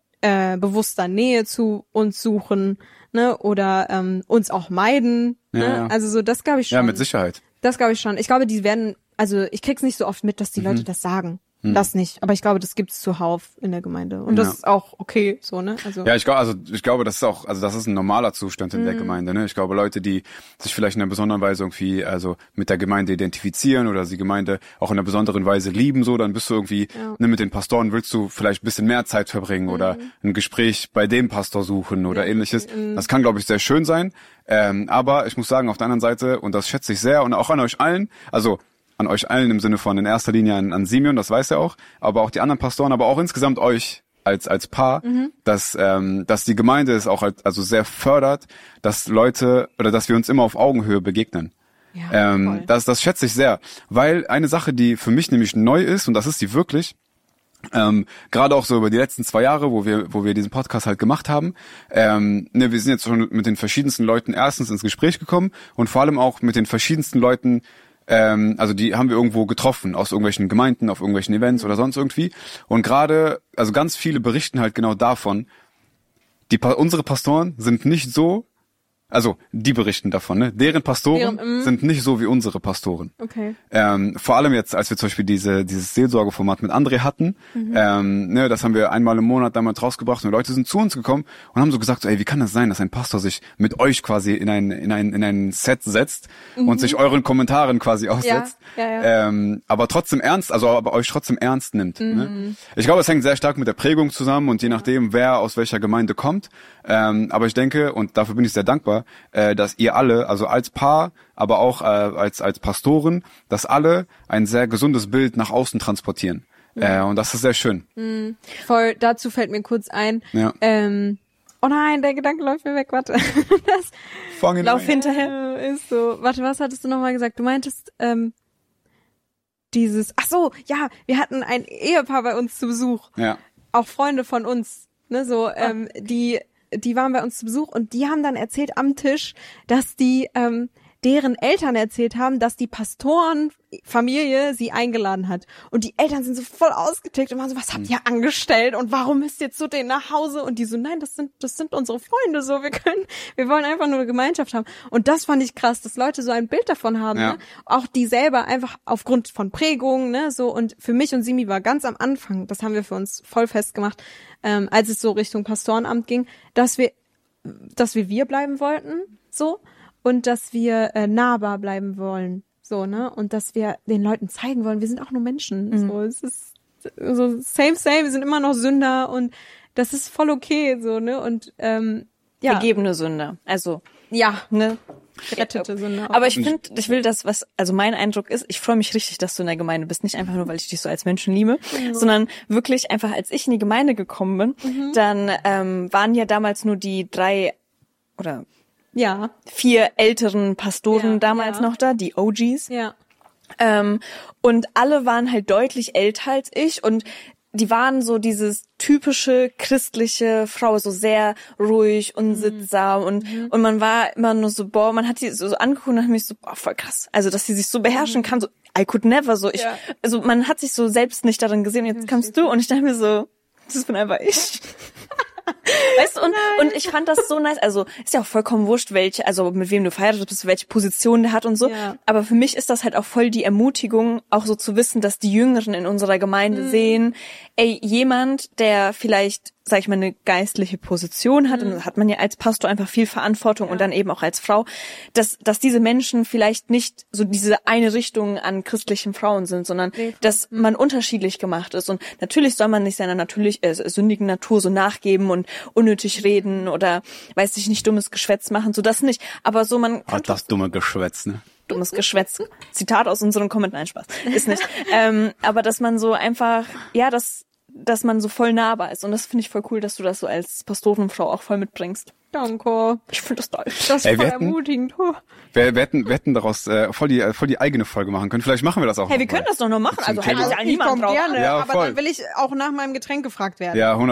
äh, bewusster Nähe zu uns suchen, ne? Oder ähm, uns auch meiden, ja, ne? Ja. Also so, das glaube ich schon. Ja, mit Sicherheit. Das glaube ich schon. Ich glaube, die werden, also ich krieg's nicht so oft mit, dass die Leute mhm. das sagen. Mhm. Das nicht. Aber ich glaube, das gibt's zuhauf in der Gemeinde. Und das ja. ist auch okay, so, ne? Also. Ja, ich glaube, also ich glaube, das ist auch, also das ist ein normaler Zustand in mhm. der Gemeinde, ne? Ich glaube, Leute, die sich vielleicht in einer besonderen Weise irgendwie, also mit der Gemeinde identifizieren oder die Gemeinde auch in einer besonderen Weise lieben, so, dann bist du irgendwie, ja. ne, mit den Pastoren willst du vielleicht ein bisschen mehr Zeit verbringen mhm. oder ein Gespräch bei dem Pastor suchen oder ja, ähnliches. Mhm. Das kann, glaube ich, sehr schön sein. Ähm, aber ich muss sagen, auf der anderen Seite, und das schätze ich sehr und auch an euch allen, also an euch allen im Sinne von in erster Linie an, an Simeon, das weiß er auch, aber auch die anderen Pastoren, aber auch insgesamt euch als als Paar, mhm. dass ähm, dass die Gemeinde es auch als, also sehr fördert, dass Leute oder dass wir uns immer auf Augenhöhe begegnen. Ja, ähm, das das schätze ich sehr, weil eine Sache, die für mich nämlich neu ist und das ist die wirklich, ähm, gerade auch so über die letzten zwei Jahre, wo wir wo wir diesen Podcast halt gemacht haben, ähm, ne, wir sind jetzt schon mit den verschiedensten Leuten erstens ins Gespräch gekommen und vor allem auch mit den verschiedensten Leuten. Ähm, also die haben wir irgendwo getroffen, aus irgendwelchen Gemeinden, auf irgendwelchen Events oder sonst irgendwie. Und gerade, also ganz viele berichten halt genau davon, die unsere Pastoren sind nicht so, also die berichten davon, ne? Deren Pastoren Deren, mm. sind nicht so wie unsere Pastoren. Okay. Ähm, vor allem jetzt, als wir zum Beispiel diese dieses Seelsorgeformat mit André hatten, mhm. ähm, ne, das haben wir einmal im Monat damals rausgebracht und Leute sind zu uns gekommen und haben so gesagt, so, ey, wie kann das sein, dass ein Pastor sich mit euch quasi in ein in ein in ein Set setzt mhm. und sich euren Kommentaren quasi aussetzt, ja, ja, ja. Ähm, aber trotzdem ernst, also aber euch trotzdem ernst nimmt. Mhm. Ne? Ich glaube, es hängt sehr stark mit der Prägung zusammen und je nachdem, wer aus welcher Gemeinde kommt. Ähm, aber ich denke, und dafür bin ich sehr dankbar, äh, dass ihr alle, also als Paar, aber auch äh, als als Pastoren, dass alle ein sehr gesundes Bild nach außen transportieren. Mhm. Äh, und das ist sehr schön. Mhm. Voll, dazu fällt mir kurz ein, ja. ähm, oh nein, der Gedanke läuft mir weg, warte. das, Fang ihn Lauf ein. hinterher. Ist so. Warte, was hattest du nochmal gesagt? Du meintest, ähm, dieses, ach so, ja, wir hatten ein Ehepaar bei uns zu Besuch. Ja. Auch Freunde von uns, ne, so, ähm, die, die waren bei uns zu Besuch und die haben dann erzählt am Tisch, dass die, ähm, deren Eltern erzählt haben, dass die Pastorenfamilie sie eingeladen hat. Und die Eltern sind so voll ausgetickt und waren so, was habt ihr angestellt und warum müsst ihr zu denen nach Hause? Und die so, nein, das sind, das sind unsere Freunde, so, wir können, wir wollen einfach nur eine Gemeinschaft haben. Und das fand ich krass, dass Leute so ein Bild davon haben, ja. ne? Auch die selber einfach aufgrund von Prägungen, ne, so. Und für mich und Simi war ganz am Anfang, das haben wir für uns voll festgemacht, ähm, als es so Richtung Pastorenamt ging, dass wir, dass wir wir bleiben wollten, so. Und dass wir äh, nahbar bleiben wollen, so, ne? Und dass wir den Leuten zeigen wollen, wir sind auch nur Menschen. Mhm. So, es ist so same, same, wir sind immer noch Sünder und das ist voll okay, so, ne? Und ähm, ja. Vergebene Sünder. Also ja, ne? Gerettete Sünder. Aber ich finde, ich will das, was, also mein Eindruck ist, ich freue mich richtig, dass du in der Gemeinde bist. Nicht einfach nur, weil ich dich so als Menschen liebe, mhm. sondern wirklich einfach, als ich in die Gemeinde gekommen bin, mhm. dann ähm, waren ja damals nur die drei oder ja. vier älteren Pastoren ja, damals ja. noch da, die O Gs. Ja. Ähm, und alle waren halt deutlich älter als ich und die waren so dieses typische christliche Frau, so sehr ruhig und sittsam und mhm. und man war immer nur so, boah, man hat sie so, so angeguckt und hat mich so, boah, voll krass. Also, dass sie sich so beherrschen mhm. kann, so, I could never, so, ich, ja. also man hat sich so selbst nicht darin gesehen und jetzt kamst du und ich dachte mir so, das bin einfach ich. Weißt du, und, und ich fand das so nice, also ist ja auch vollkommen wurscht, welche, also mit wem du verheiratet bist, welche Position der hat und so, Ja. aber für mich ist das halt auch voll die Ermutigung, auch so zu wissen, dass die Jüngeren in unserer Gemeinde mhm. sehen, ey, jemand, der vielleicht, sag ich mal, eine geistliche Position hat, mhm. und da hat man ja als Pastor einfach viel Verantwortung ja. und dann eben auch als Frau, dass, dass diese Menschen vielleicht nicht so diese eine Richtung an christlichen Frauen sind, sondern nee. dass man unterschiedlich gemacht ist. Und natürlich soll man nicht seiner natürlich äh, sündigen Natur so nachgeben und unnötig reden oder, weiß ich nicht, dummes Geschwätz machen, so das nicht. Aber so man kann Hat das dumme Geschwätz, ne? dummes Geschwätz. Zitat aus unserem Kommentar. Nein, Spaß. Ist nicht. ähm, aber dass man so einfach, ja, dass, dass man so voll nahbar ist. Und das finde ich voll cool, dass du das so als Pastorenfrau auch voll mitbringst. Danke. Ich finde das toll. Das ist Ey, voll wir hätten- ermutigend. Huh. Wir, wir, hätten, wir hätten daraus äh, voll, die, voll die eigene Folge machen können. Vielleicht machen wir das auch Hey, noch wir können mal. das doch noch machen. Zum Also Thema. hätte ja Ich niemand komm drauf. gerne, Ja, aber voll. dann will ich auch nach meinem Getränk gefragt werden. Ja, hundert